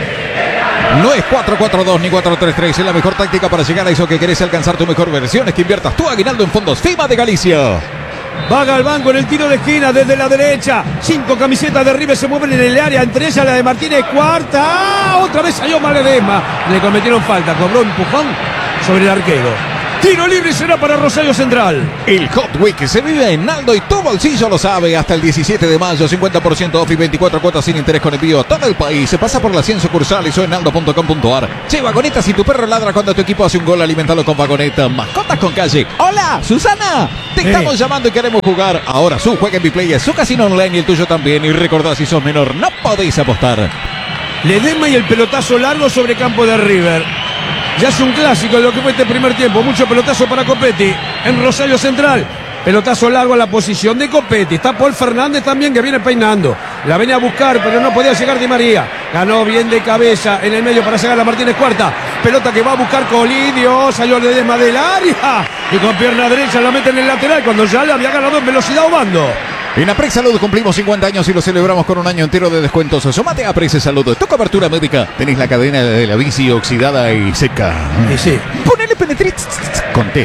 No es cuatro cuatro dos ni cuatro tres tres. Es la mejor táctica para llegar a eso que querés alcanzar tu mejor versión. Es que inviertas tu aguinaldo en fondos FIMA de Galicia. Va Galván con el tiro de esquina desde la derecha. Cinco camisetas de River se mueven en el área. Entre ellas la de Martínez. Cuarta. ¡Ah! Otra vez salió mal Ledesma. Le cometieron falta. Cobró empujón sobre el arquero. Tiro libre y será para Rosario Central. El Hot Week se vive en Aldo y tu bolsillo lo sabe. Hasta el diecisiete de mayo, cincuenta por ciento off y veinticuatro cuotas sin interés con envío a todo el país. Se pasa por las cien sucursales o en aldo punto com punto ar. Che, Vagoneta, si tu perro ladra cuando tu equipo hace un gol, alimentalo con Vagoneta. Mascotas con calle. Hola, Susana. Te Eh. estamos llamando y queremos jugar. Ahora su juega en Biplay, es su casino online y el tuyo también. Y recordá, si sos menor, no podéis apostar. Ledesma y el pelotazo largo sobre campo de River. Ya es un clásico de lo que fue este primer tiempo. Mucho pelotazo para Copetti en Rosario Central. Pelotazo largo a la posición de Copetti. Está Paul Fernández también, que viene peinando. La venía a buscar, pero no podía llegar Di María. Ganó bien de cabeza en el medio para llegar a Martínez Cuarta. Pelota que va a buscar Colidio. Salió Ledesma del área. Y con pierna derecha la mete en el lateral cuando ya le había ganado en velocidad Obando. En Aprex Salud cumplimos cincuenta años y lo celebramos con un año entero de descuentos. Sumate a Aprex Salud. Tu cobertura médica. Tenéis la cadena de la bici oxidada y seca. Y sí. Ponele penetrit con T.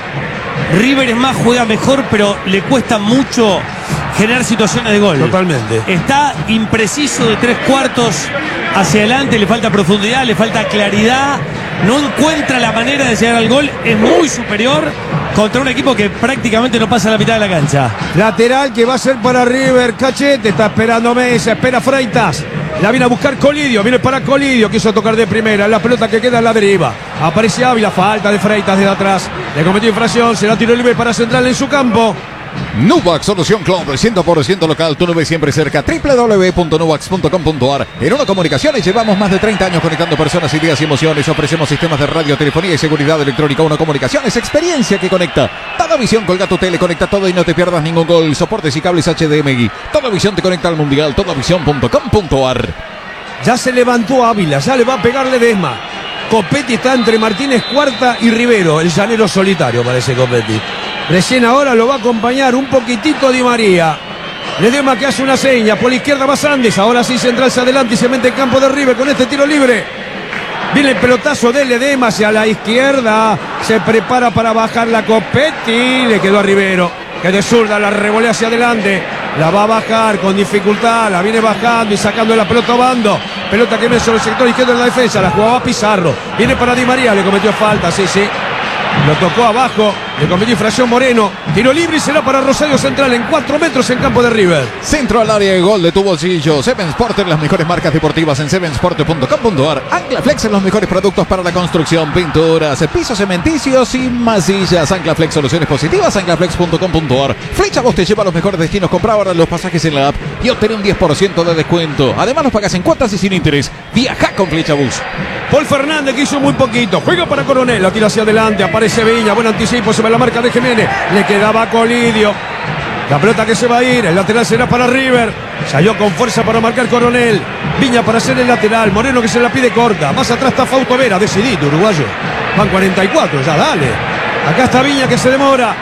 River es más, juega mejor, pero le cuesta mucho generar situaciones de gol. Totalmente. Está impreciso de tres cuartos hacia adelante, le falta profundidad, le falta claridad, no encuentra la manera de llegar al gol, es muy superior contra un equipo que prácticamente no pasa la mitad de la cancha. Lateral que va a ser para River. Cachete, está esperando Mesa, espera Freitas. La viene a buscar Colidio, viene para Colidio, quiso tocar de primera, la pelota que queda en la deriva. Aparece Ávila, falta de Freitas desde atrás. Le cometió infracción, será tiro libre para Central en su campo. Nubax Solución Club, cien por ciento local, tu nube siempre cerca, doble u doble u doble u punto nubax punto com punto ar. En Uno Comunicaciones llevamos más de treinta años conectando personas, ideas y emociones. Ofrecemos sistemas de radio, telefonía y seguridad electrónica. Uno Comunicaciones, experiencia que conecta. Toda Visión colga tu tele, conecta todo y no te pierdas ningún gol. Soportes y cables H D M I. Toda Visión te conecta al mundial, todavisión punto com punto ar. Ya se levantó Ávila, ya le va a pegar Ledesma. Copetti está entre Martínez Cuarta y Rivero, el llanero solitario parece Copetti. Recién ahora lo va a acompañar un poquitito Di María. Ledesma que hace una seña, por la izquierda va Sandes, ahora sí Central se adelanta y se mete en campo de River con este tiro libre. Viene el pelotazo de Ledesma hacia la izquierda, se prepara para bajar la Copetti, le quedó a Rivero, que de zurda la revolea hacia adelante. La va a bajar con dificultad, la viene bajando y sacando la pelota a Obando. Pelota que viene sobre el sector izquierdo de la defensa, la jugaba Pizarro. Viene para Di María, le cometió falta, sí, sí. Lo tocó abajo, le cometió infracción Moreno. Tiro libre y será para Rosario Central en cuatro metros en campo de River. Centro al área y gol de tu bolsillo. Seven Sport, las mejores marcas deportivas en seven sport punto com punto ar. Anclaflex, en los mejores productos para la construcción, pinturas, pisos cementicios y masillas. Anclaflex, soluciones positivas, anclaflex punto com punto ar. Flecha Vos te lleva a los mejores destinos. Compra ahora los pasajes en la app y obtener un diez por ciento de descuento. Además los pagas en cuotas y sin interés. Viaja con Flecha Bus. Paul Fernández que hizo muy poquito, juega para Coronel, la tira hacia adelante, aparece Viña, buen anticipo, se va la marca de Jiménez, le quedaba Colidio. La pelota que se va a ir, el lateral será para River. Salió con fuerza para marcar Coronel. Viña para hacer el lateral. Moreno que se la pide corta. Más atrás está Fausto Vera, decidido, uruguayo. Van cuarenta y cuatro, ya dale. Acá está Viña que se demora.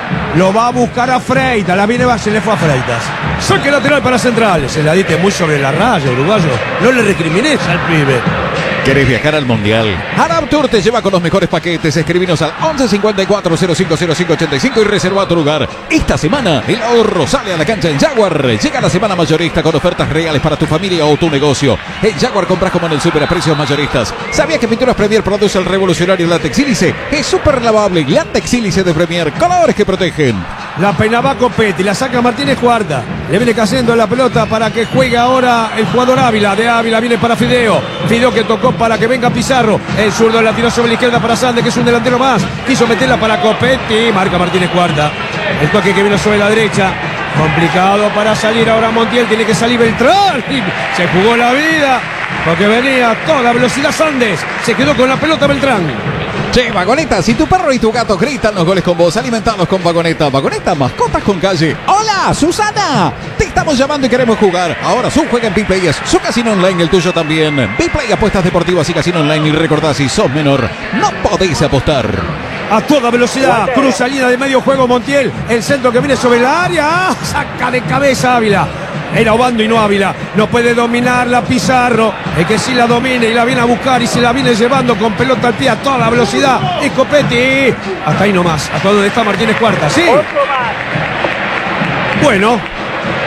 Lo va a buscar a Freitas. La viene, va, se le fue a Freitas. Saque lateral para Central. Se la diste muy sobre la raya, uruguayo. No le recrimines al pibe. ¿Querés viajar al mundial? Arab Tour te lleva con los mejores paquetes. Escribinos al once cincuenta y cuatro cero cinco cero cinco ochenta y cinco y reserva tu lugar. Esta semana el ahorro sale a la cancha en Jaguar. Llega la semana mayorista con ofertas reales para tu familia o tu negocio. En Jaguar compras como en el super a precios mayoristas. ¿Sabías que Pinturas Premier produce el revolucionario látex sílice? Es súper lavable. Látex sílice de Premier. Colores que protegen. La peinaba Copetti, la saca Martínez Cuarta. Le viene cayendo la pelota para que juegue ahora el jugador Ávila. De Ávila viene para Fideo. Fideo que tocó para que venga Pizarro. El zurdo la tiró sobre la izquierda para Sande, que es un delantero más. Quiso meterla para Copetti. Marca Martínez Cuarta. El toque que vino sobre la derecha. Complicado para salir ahora Montiel. Tiene que salir Beltrán. Se jugó la vida porque venía a toda velocidad Sandes. Se quedó con la pelota Beltrán. Che, Vagoneta, si tu perro y tu gato gritan los goles con vos, alimentalos con Vagoneta. Vagoneta, mascotas con calle. ¡Hola, Susana! Te estamos llamando y queremos jugar. Ahora su juega en Biplay, es su casino online, el tuyo también. Biplay, apuestas deportivas y casino online. Y recordá, si sos menor, no podéis apostar. A toda velocidad, cruza línea de medio juego Montiel. El centro que viene sobre la área. ¡Ah! Saca de cabeza Ávila. Era Obando y no Ávila. No puede dominarla Pizarro. El que sí la domine y la viene a buscar y se la viene llevando con pelota al pie a toda la velocidad. Y Copetti. Hasta ahí nomás. Hasta donde está Martínez Cuarta. Sí. Otro más. Bueno.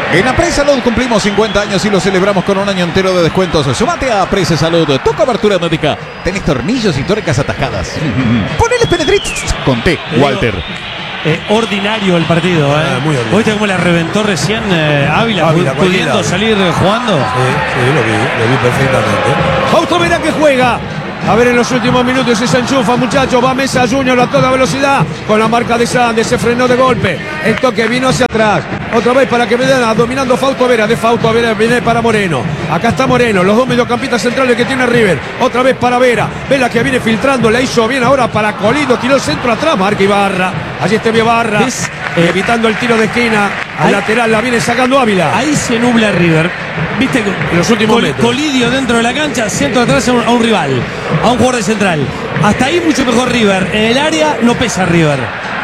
En Apres Salud cumplimos cincuenta años y lo celebramos con un año entero de descuentos. Sumate a Apres Salud. Tu cobertura médica. Tenés tornillos y tuercas atajadas. Ponele Penetrix. Conté, Walter. Eh, ordinario el partido, ¿eh? Ah, muy ordinario. ¿Oíste cómo la reventó recién eh, Ávila, Ávila, pu- pudiendo cualquiera. salir eh, jugando? Sí, sí, lo vi, lo vi perfectamente. Fausto Vera que juega. A ver en los últimos minutos si se enchufa, muchachos. Va Mesa Junior a toda velocidad con la marca de Sandes. Se frenó de golpe. El toque vino hacia atrás. Otra vez para que Medina dominando Fausto Vera. De Fausto Vera viene para Moreno. Acá está Moreno. Los dos mediocampistas centrales que tiene River. Otra vez para Vera. Vela que viene filtrando. La hizo bien ahora para Colido. Tiró el centro atrás. Marca Ibarra. Allí está Ibarra. ¿Ves? Eh, evitando el tiro de esquina. Al ahí- lateral la viene sacando Ávila. Ahí se nubla River. ¿Viste? En los últimos Col- metros. Colidio dentro de la cancha, centro atrás a un, a un rival, a un jugador de central. Hasta ahí mucho mejor River. En el área no pesa River.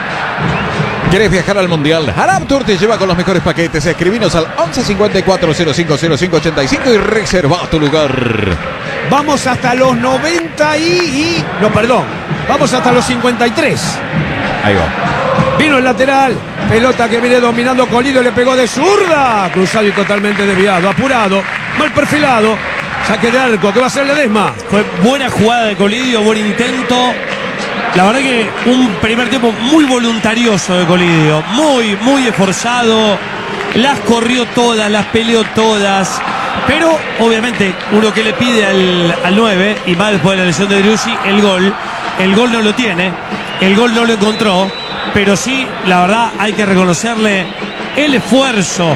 ¿Querés viajar al Mundial? Arab Tour te lleva con los mejores paquetes. Escribinos al once cincuenta y cuatro cero cinco cero cinco ochenta y cinco y reserva tu lugar. Vamos hasta los noventa y, y- No, perdón. Vamos hasta los cincuenta y tres. Ahí va. Vino el lateral. Pelota que viene dominando Colido. Le pegó de zurda. Cruzado y totalmente desviado. Apurado. Mal perfilado. Saque de arco. ¿Qué va a hacer Ledesma? Fue buena jugada de Colidio, buen intento. La verdad que un primer tiempo muy voluntarioso de Colidio. Muy, muy esforzado. Las corrió todas, las peleó todas. Pero, obviamente, uno que le pide al, al nueve, y más después de la lesión de Driussi, el gol. El gol no lo tiene. El gol no lo encontró. Pero sí, la verdad, hay que reconocerle el esfuerzo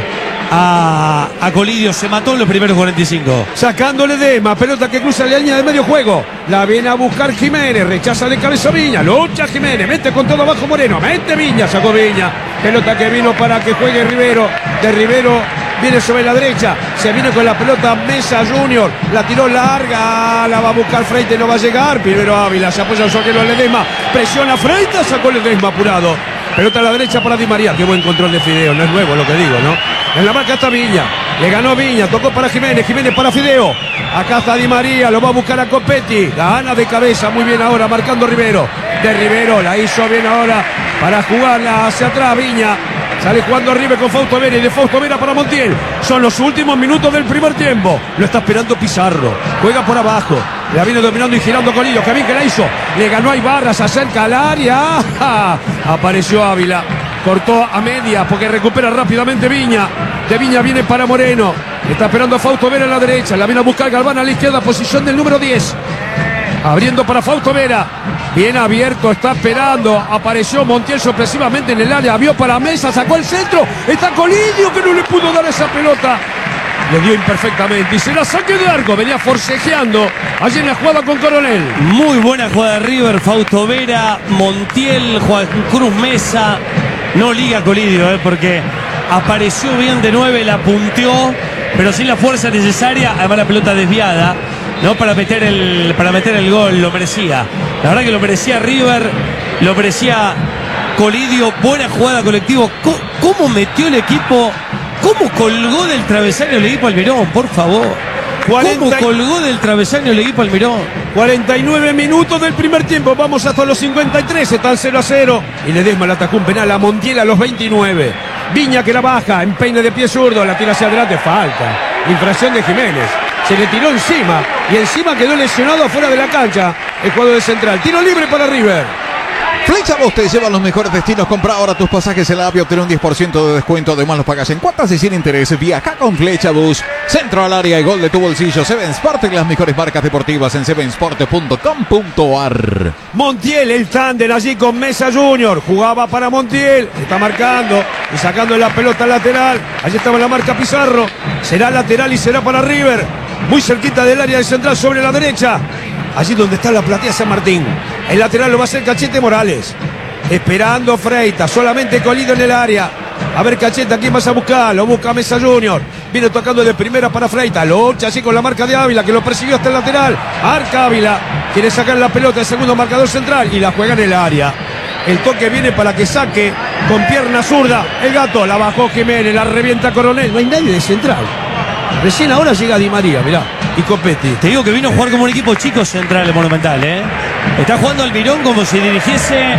a, a Colidio. Se mató en los primeros cuarenta y cinco. Sacando Ledesma. Pelota que cruza la línea de medio juego. La viene a buscar Jiménez. Rechaza de cabeza Viña. Lucha Jiménez. Mete con todo abajo Moreno. Mete Viña. Sacó Viña. Pelota que vino para que juegue Rivero. De Rivero viene sobre la derecha. Se viene con la pelota Mesa Junior. La tiró larga. La va a buscar Freite. No va a llegar. Primero Ávila. Se apoya su arquero Ledesma. Presiona Freite. Sacó Ledesma apurado. Pelota a la derecha para Di María. Qué buen control de Fideo. No es nuevo lo que digo, ¿no? En la marca está Viña. Le ganó Viña. Tocó para Jiménez. Jiménez para Fideo. Acá está Di María. Lo va a buscar a Copetti. Gana de cabeza. Muy bien ahora. Marcando Rivero. De Rivero. La hizo bien ahora. Para jugarla hacia atrás. Viña. Sale jugando River con Fausto Vera y de Fausto Vera para Montiel. Son los últimos minutos del primer tiempo. Lo está esperando Pizarro. Juega por abajo. La viene dominando y girando Colidio. Que bien que la hizo. Le ganó a Ibarra. Se acerca al área. ¡Ja! Apareció Ávila. Cortó a media porque recupera rápidamente Viña. De Viña viene para Moreno. Está esperando a Fausto Vera a la derecha. La viene a buscar Galván a la izquierda. Posición del número diez. Abriendo para Fausto Vera. Bien abierto, está esperando. Apareció Montiel sorpresivamente en el área. Vio para Mesa, sacó el centro. Está Colidio que no le pudo dar esa pelota. Le dio imperfectamente y se la saque de arco. Venía forcejeando allí en la jugada con Coronel. Muy buena jugada de River, Fausto Vera, Montiel, Juan Cruz Mesa. No liga Colidio, eh, porque apareció bien de nueve, la punteó, pero sin la fuerza necesaria. Además la pelota desviada, no para meter el para meter el gol, lo merecía. La verdad que lo merecía River, lo merecía Colidio. Buena jugada colectivo. ¿Cómo, cómo metió el equipo? ¿Cómo colgó del travesaño el equipo Almirón? Por favor. ¿Cómo cuarenta colgó del travesaño el equipo Almirón? cuarenta y nueve minutos del primer tiempo. Vamos hasta los cincuenta y tres. Están cero a cero. Y Ledesma le atajó un penal a Montiel a los veintinueve. Viña que la baja. Empeine de pie zurdo. La tira hacia adelante. Falta. Infracción de Jiménez. Se le tiró encima. Y encima quedó lesionado afuera de la cancha. El jugador de central. Tiro libre para River. Flecha Bus te lleva a los mejores destinos. Compra ahora tus pasajes en la app y obtén un diez por ciento de descuento. Además los pagas en cuotas y sin interés. Viaja con Flecha Bus. Centro al área y gol de tu bolsillo. Seven Sport y las mejores marcas deportivas en seven sport punto com punto a r. Montiel, el tándem allí con Mesa Junior. Jugaba para Montiel. Está marcando y sacando la pelota lateral. Allí estaba la marca Pizarro. Será lateral y será para River. Muy cerquita del área de central sobre la derecha. Allí donde está la platea San Martín. El lateral lo va a hacer Cachete Morales. Esperando Freita. Solamente Colido en el área. A ver Cachete, ¿a quién vas a buscar? Lo busca Mesa Junior. Viene tocando de primera para Freita. Lucha así con la marca de Ávila que lo persiguió hasta el lateral. Arca Ávila. Quiere sacar la pelota el segundo marcador central y la juega en el área. El toque viene para que saque con pierna zurda. El Gato la bajó Jiménez. La revienta Coronel. No hay nadie de central. Recién ahora llega Di María, mirá. Y Copetti. Te digo que vino a jugar como un equipo chico central el Monumental, ¿eh? Está jugando Almirón como si dirigiese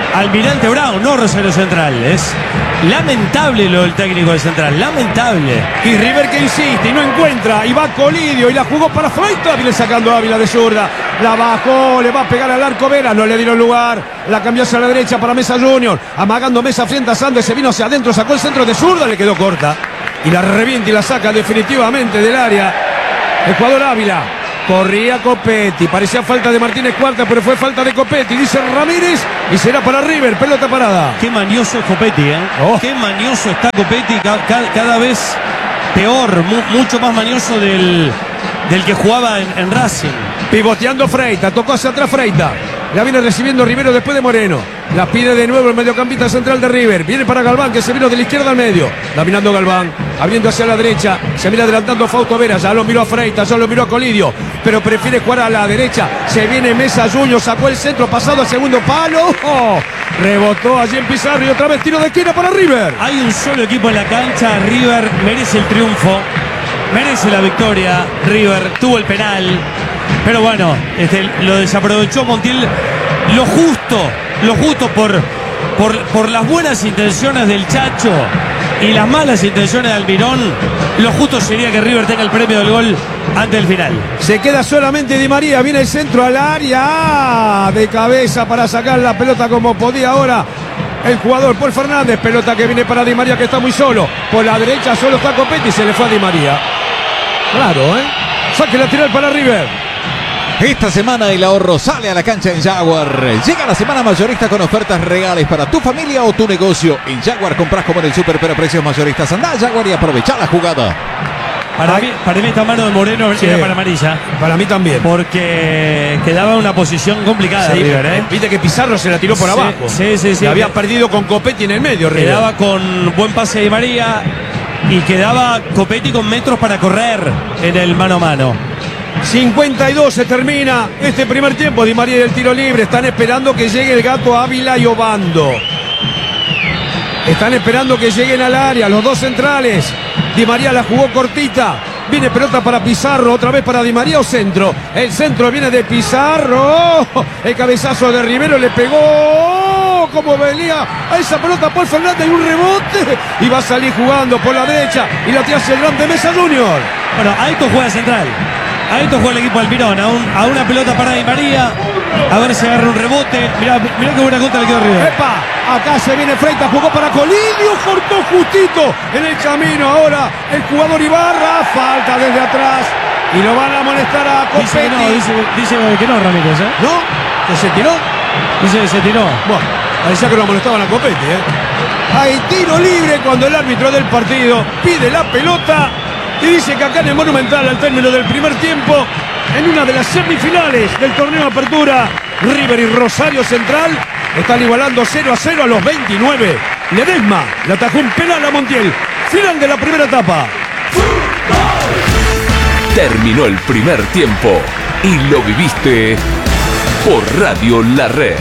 Almirante Brown, no Rosario Central. Es lamentable lo del técnico de Central, lamentable. Y River que insiste y no encuentra, y va Colidio y la jugó para Freitas, viene sacando a Ávila de zurda, la bajó, le va a pegar al arco Vera, no le dieron lugar, la cambió hacia la derecha para Mesa Junior, amagando Mesa frente a Sandes, se vino hacia adentro, sacó el centro de zurda, le quedó corta, y la revienta y la saca definitivamente del área el jugador Ávila. Corría Copetti, parecía falta de Martínez Cuarta, pero fue falta de Copetti, dice Ramírez, y será para River, pelota parada. Qué mañoso es Copetti, ¿eh? Oh. Qué mañoso está Copetti, ca ca cada vez peor, mu mucho más mañoso del, del que jugaba en, en Racing. Pivoteando Freitas, tocó hacia atrás Freitas. La viene recibiendo Rivero después de Moreno. La pide de nuevo el mediocampista central de River. Viene para Galván, que se vino de la izquierda al medio. Dominando Galván, abriendo hacia la derecha. Se viene adelantando Fausto Vera. Ya lo miró a Freitas, ya lo miró a Colidio. Pero prefiere jugar a la derecha. Se viene Mesa Junior, sacó el centro, pasado al segundo palo. Oh, rebotó allí en Pizarro y otra vez tiro de esquina para River. Hay un solo equipo en la cancha. River merece el triunfo, merece la victoria. River tuvo el penal, pero bueno, este, lo desaprovechó Montiel. Lo justo, lo justo por, por, por las buenas intenciones del Chacho y las malas intenciones de Almirón. Lo justo sería que River tenga el premio del gol ante el final. Se queda solamente Di María, viene el centro al área, de cabeza para sacar la pelota como podía ahora el jugador Paul Fernández. Pelota que viene para Di María, que está muy solo. Por la derecha solo está Copetti y se le fue a Di María. Claro, ¿eh? Saque lateral para River. Esta semana el ahorro sale a la cancha en Jaguar. Llega la semana mayorista con ofertas reales para tu familia o tu negocio. En Jaguar compras como en el super, pero a precios mayoristas. Andá a Jaguar y aprovecha la jugada. Para mí, para mí esta mano de Moreno Sí. era para amarilla. Para mí también. Porque quedaba una posición complicada Sí, River, ¿eh? viste que Pizarro se la tiró por Sí, abajo. sí, sí, sí. La había perdido con Copetti en el medio, River. Quedaba con buen pase de María y quedaba Copetti con metros para correr en el mano a mano. cincuenta y dos se termina este primer tiempo. Di María y el tiro libre. Están esperando que llegue el Gato Ávila y Obando. Están esperando que lleguen al área los dos centrales. Di María la jugó cortita. Viene pelota para Pizarro, otra vez para Di María o centro. El centro viene de Pizarro. El cabezazo de Rivero le pegó. Como venía a esa pelota Paul Fernández y un rebote. Y va a salir jugando por la derecha. Y la tira hacia el grande Mesa Junior. Bueno, a esto juega Central. A esto juega el equipo Almirón. A, un, a una pelota para Di María. A ver si agarra un rebote. Mirá, mirá qué buena contra le quedó River. ¡Epa! Acá se viene Freitas, jugó para Colidio, cortó justito en el camino ahora el jugador Ibarra, falta desde atrás y lo van a amonestar a Copetti. Dice que no, dice, dice que no, Ramírez, ¿eh? ¿No? ¿Que se tiró? Dice que se tiró. Bueno, parecía que lo amonestaban a Copetti, ¿eh? Hay tiro libre cuando el árbitro del partido pide la pelota y dice que acá en el Monumental, al término del primer tiempo, en una de las semifinales del torneo Apertura, River y Rosario Central están igualando cero a cero a los veintinueve. Ledesma le atajó un penal a Montiel. Final de la primera etapa. Terminó el primer tiempo y lo viviste por Radio La Red.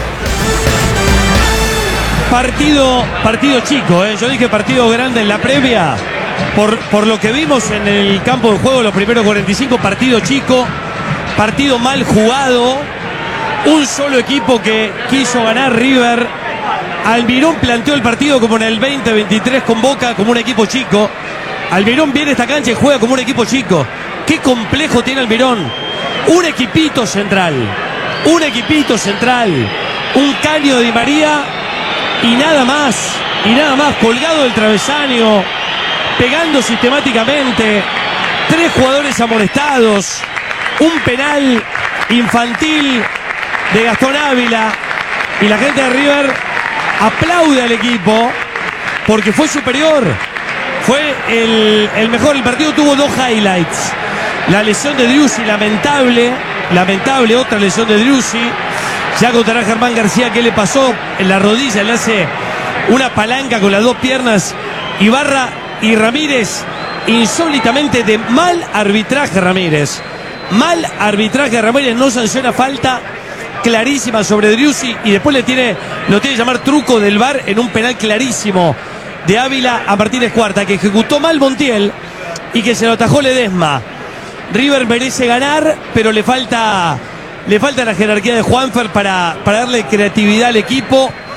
Partido, partido chico, ¿eh? Yo dije partido grande en la previa. Por, por lo que vimos en el campo de juego los primeros cuarenta y cinco, partido chico, partido mal jugado. Un solo equipo que quiso ganar, River. Almirón planteó el partido como en el veinte veintitrés con Boca, como un equipo chico. Almirón viene a esta cancha y juega como un equipo chico. Qué complejo tiene Almirón. Un equipito central. Un equipito central. Un caño de Di María y nada más. Y nada más. Colgado del travesaño. Pegando sistemáticamente. Tres jugadores amonestados. Un penal infantil de Gastón Ávila. Y la gente de River aplaude al equipo porque fue superior. Fue el, el mejor. El partido tuvo dos highlights. La lesión de Driussi, lamentable. Lamentable, otra lesión de Driussi. Ya contará Germán García qué le pasó en la rodilla. Le hace una palanca con las dos piernas. Ibarra y Ramírez, insólitamente de mal arbitraje Ramírez. Mal arbitraje Ramírez, no sanciona falta clarísima sobre Driussi y después le tiene, lo tiene que llamar truco del V A R en un penal clarísimo de Ávila a Martínez Cuarta, que ejecutó mal Montiel y que se lo atajó Ledesma. River merece ganar, pero le falta le falta la jerarquía de Juanfer para, para darle creatividad al equipo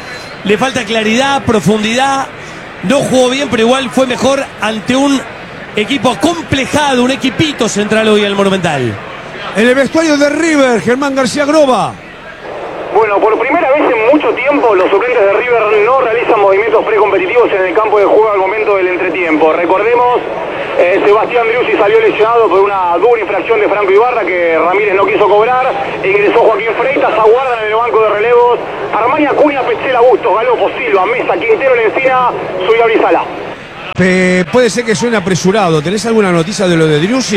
le falta claridad, profundidad. No jugó bien, pero igual fue mejor ante un equipo acomplejado, un equipito central hoy en el Monumental. En el vestuario de River, Germán García Groba. Bueno, por primera vez en mucho tiempo los suplentes de River no realizan movimientos precompetitivos en el campo de juego al momento del entretiempo. Recordemos, eh, Sebastián Driussi salió lesionado por una dura infracción de Franco Ibarra que Ramírez no quiso cobrar. Ingresó Joaquín Freitas, aguardan en el banco de relevos Armani, Acuña, Petzela, Bustos, Galopo, Silva, Mesa, Quintero, Lencina, Zulia, Brizala. Eh, puede ser que suene apresurado. ¿Tenés alguna noticia de lo de Driussi?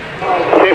Se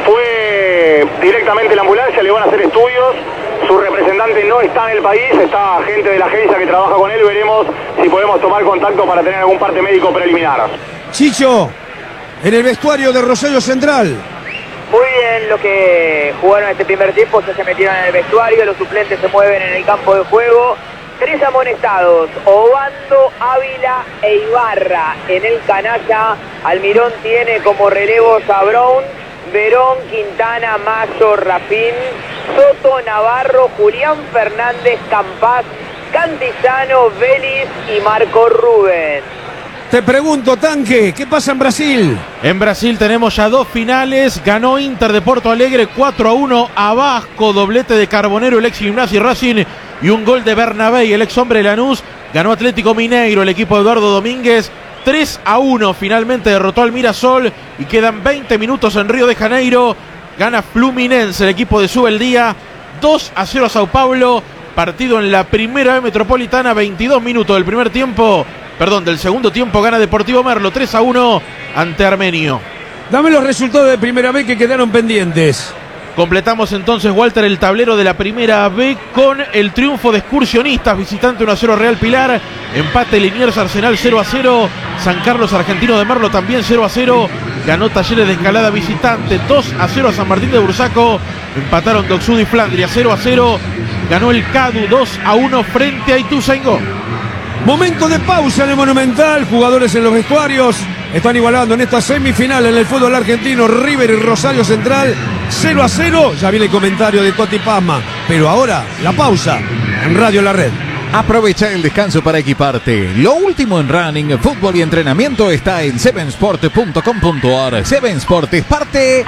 fue directamente la ambulancia, le van a hacer estudios. Su representante no está en el país, está gente de la agencia que trabaja con él. Veremos si podemos tomar contacto para tener algún parte médico preliminar. Chicho, en el vestuario de Rosario Central. Muy bien los que jugaron este primer tiempo, ya se metieron en el vestuario, los suplentes se mueven en el campo de juego. Tres amonestados, Obando, Ávila e Ibarra en el canalla. Almirón tiene como relevos a Brown, Verón, Quintana, Mayo, Rafín, Soto, Navarro, Julián Fernández, Campás, Cantizano, Vélez y Marco Rubén. Te pregunto, Tanque, ¿qué pasa en Brasil? En Brasil tenemos ya dos finales. Ganó Inter de Porto Alegre cuatro a uno a Vasco, doblete de Carbonero, el ex Gimnasia y Racing, y un gol de Bernabé, el ex hombre de Lanús. Ganó Atlético Mineiro, el equipo de Eduardo Domínguez, tres a uno. Finalmente derrotó al Mirassol y quedan veinte minutos en Río de Janeiro. Gana Fluminense, el equipo de Subeldía, dos a cero a Sao Paulo. Partido en la primera B Metropolitana, veintidós minutos del primer tiempo. Perdón, del segundo tiempo gana Deportivo Merlo tres a uno ante Armenio. Dame los resultados de primera vez que quedaron pendientes. Completamos entonces, Walter, el tablero de la primera B con el triunfo de Excursionistas, visitante uno a cero Real Pilar, empate Liniers Arsenal cero a cero, San Carlos Argentino de Merlo también cero a cero, ganó Talleres de Escalada visitante dos a cero a San Martín de Bursaco, empataron Doxud y Flandria cero a cero, ganó el Cadu dos a uno frente a Ituzaingó. Momento de pausa en el Monumental, jugadores en los vestuarios están igualando en esta semifinal en el fútbol argentino. River y Rosario Central cero a cero, ya viene el comentario de Toti Pazman, pero ahora la pausa en Radio La Red. Aprovecha el descanso para equiparte. Lo último en running, fútbol y entrenamiento está en seven sport punto com punto a r. seven Sport es parte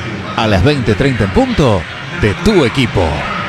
a las veinte treinta en punto de tu equipo.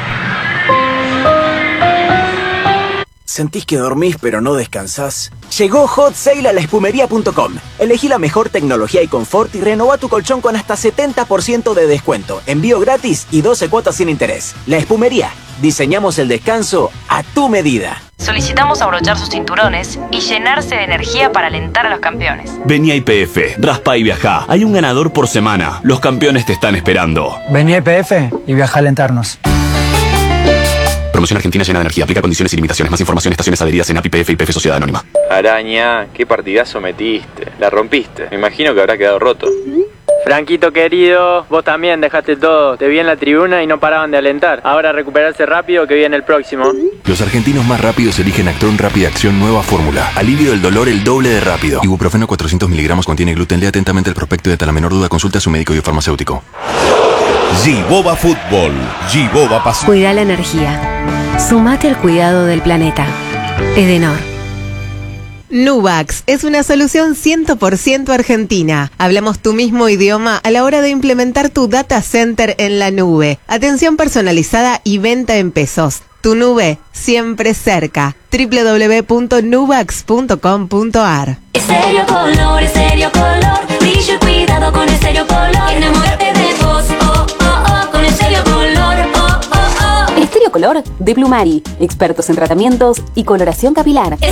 ¿Sentís que dormís pero no descansás? Llegó Hot Sale a la espumería punto com. Elegí la mejor tecnología y confort y renová tu colchón con hasta setenta por ciento de descuento, envío gratis y doce cuotas sin interés. La Espumería. Diseñamos el descanso a tu medida. Solicitamos abrochar sus cinturones y llenarse de energía para alentar a los campeones. Vení a I P F, raspa y viajá. Hay un ganador por semana. Los campeones te están esperando. Vení a I P F y viajá a alentarnos. Promoción Argentina llena de energía. Aplica condiciones y limitaciones. Más información, estaciones adheridas en A P I P F y P F Sociedad Anónima. Araña, qué partidazo metiste. La rompiste. Me imagino que habrá quedado roto. Franquito querido, vos también dejaste todo. Te vi en la tribuna y no paraban de alentar. Ahora recuperarse rápido que viene el próximo. Los argentinos más rápidos eligen Actron Rápida Acción Nueva Fórmula. Alivio del dolor el doble de rápido. Ibuprofeno cuatrocientos miligramos contiene gluten. Lea atentamente el prospecto y ante la menor duda consulta a su médico y farmacéutico. Giboba Fútbol. Giboba Pasión. Cuida la energía. Sumate al cuidado del planeta. Edenor. Nubax es una solución cien por ciento argentina. Hablamos tu mismo idioma a la hora de implementar tu data center en la nube. Atención personalizada y venta en pesos. Tu nube siempre cerca. doble u doble u doble u punto nubax punto com punto a r. Estéreo Color, Estéreo Color. Brillo y cuidado con Estéreo Color. Enamórate de vos, oh, oh, oh, con Estéreo Color, oh, oh, oh. Estéreo Color de Plumari. Expertos en tratamientos y coloración capilar.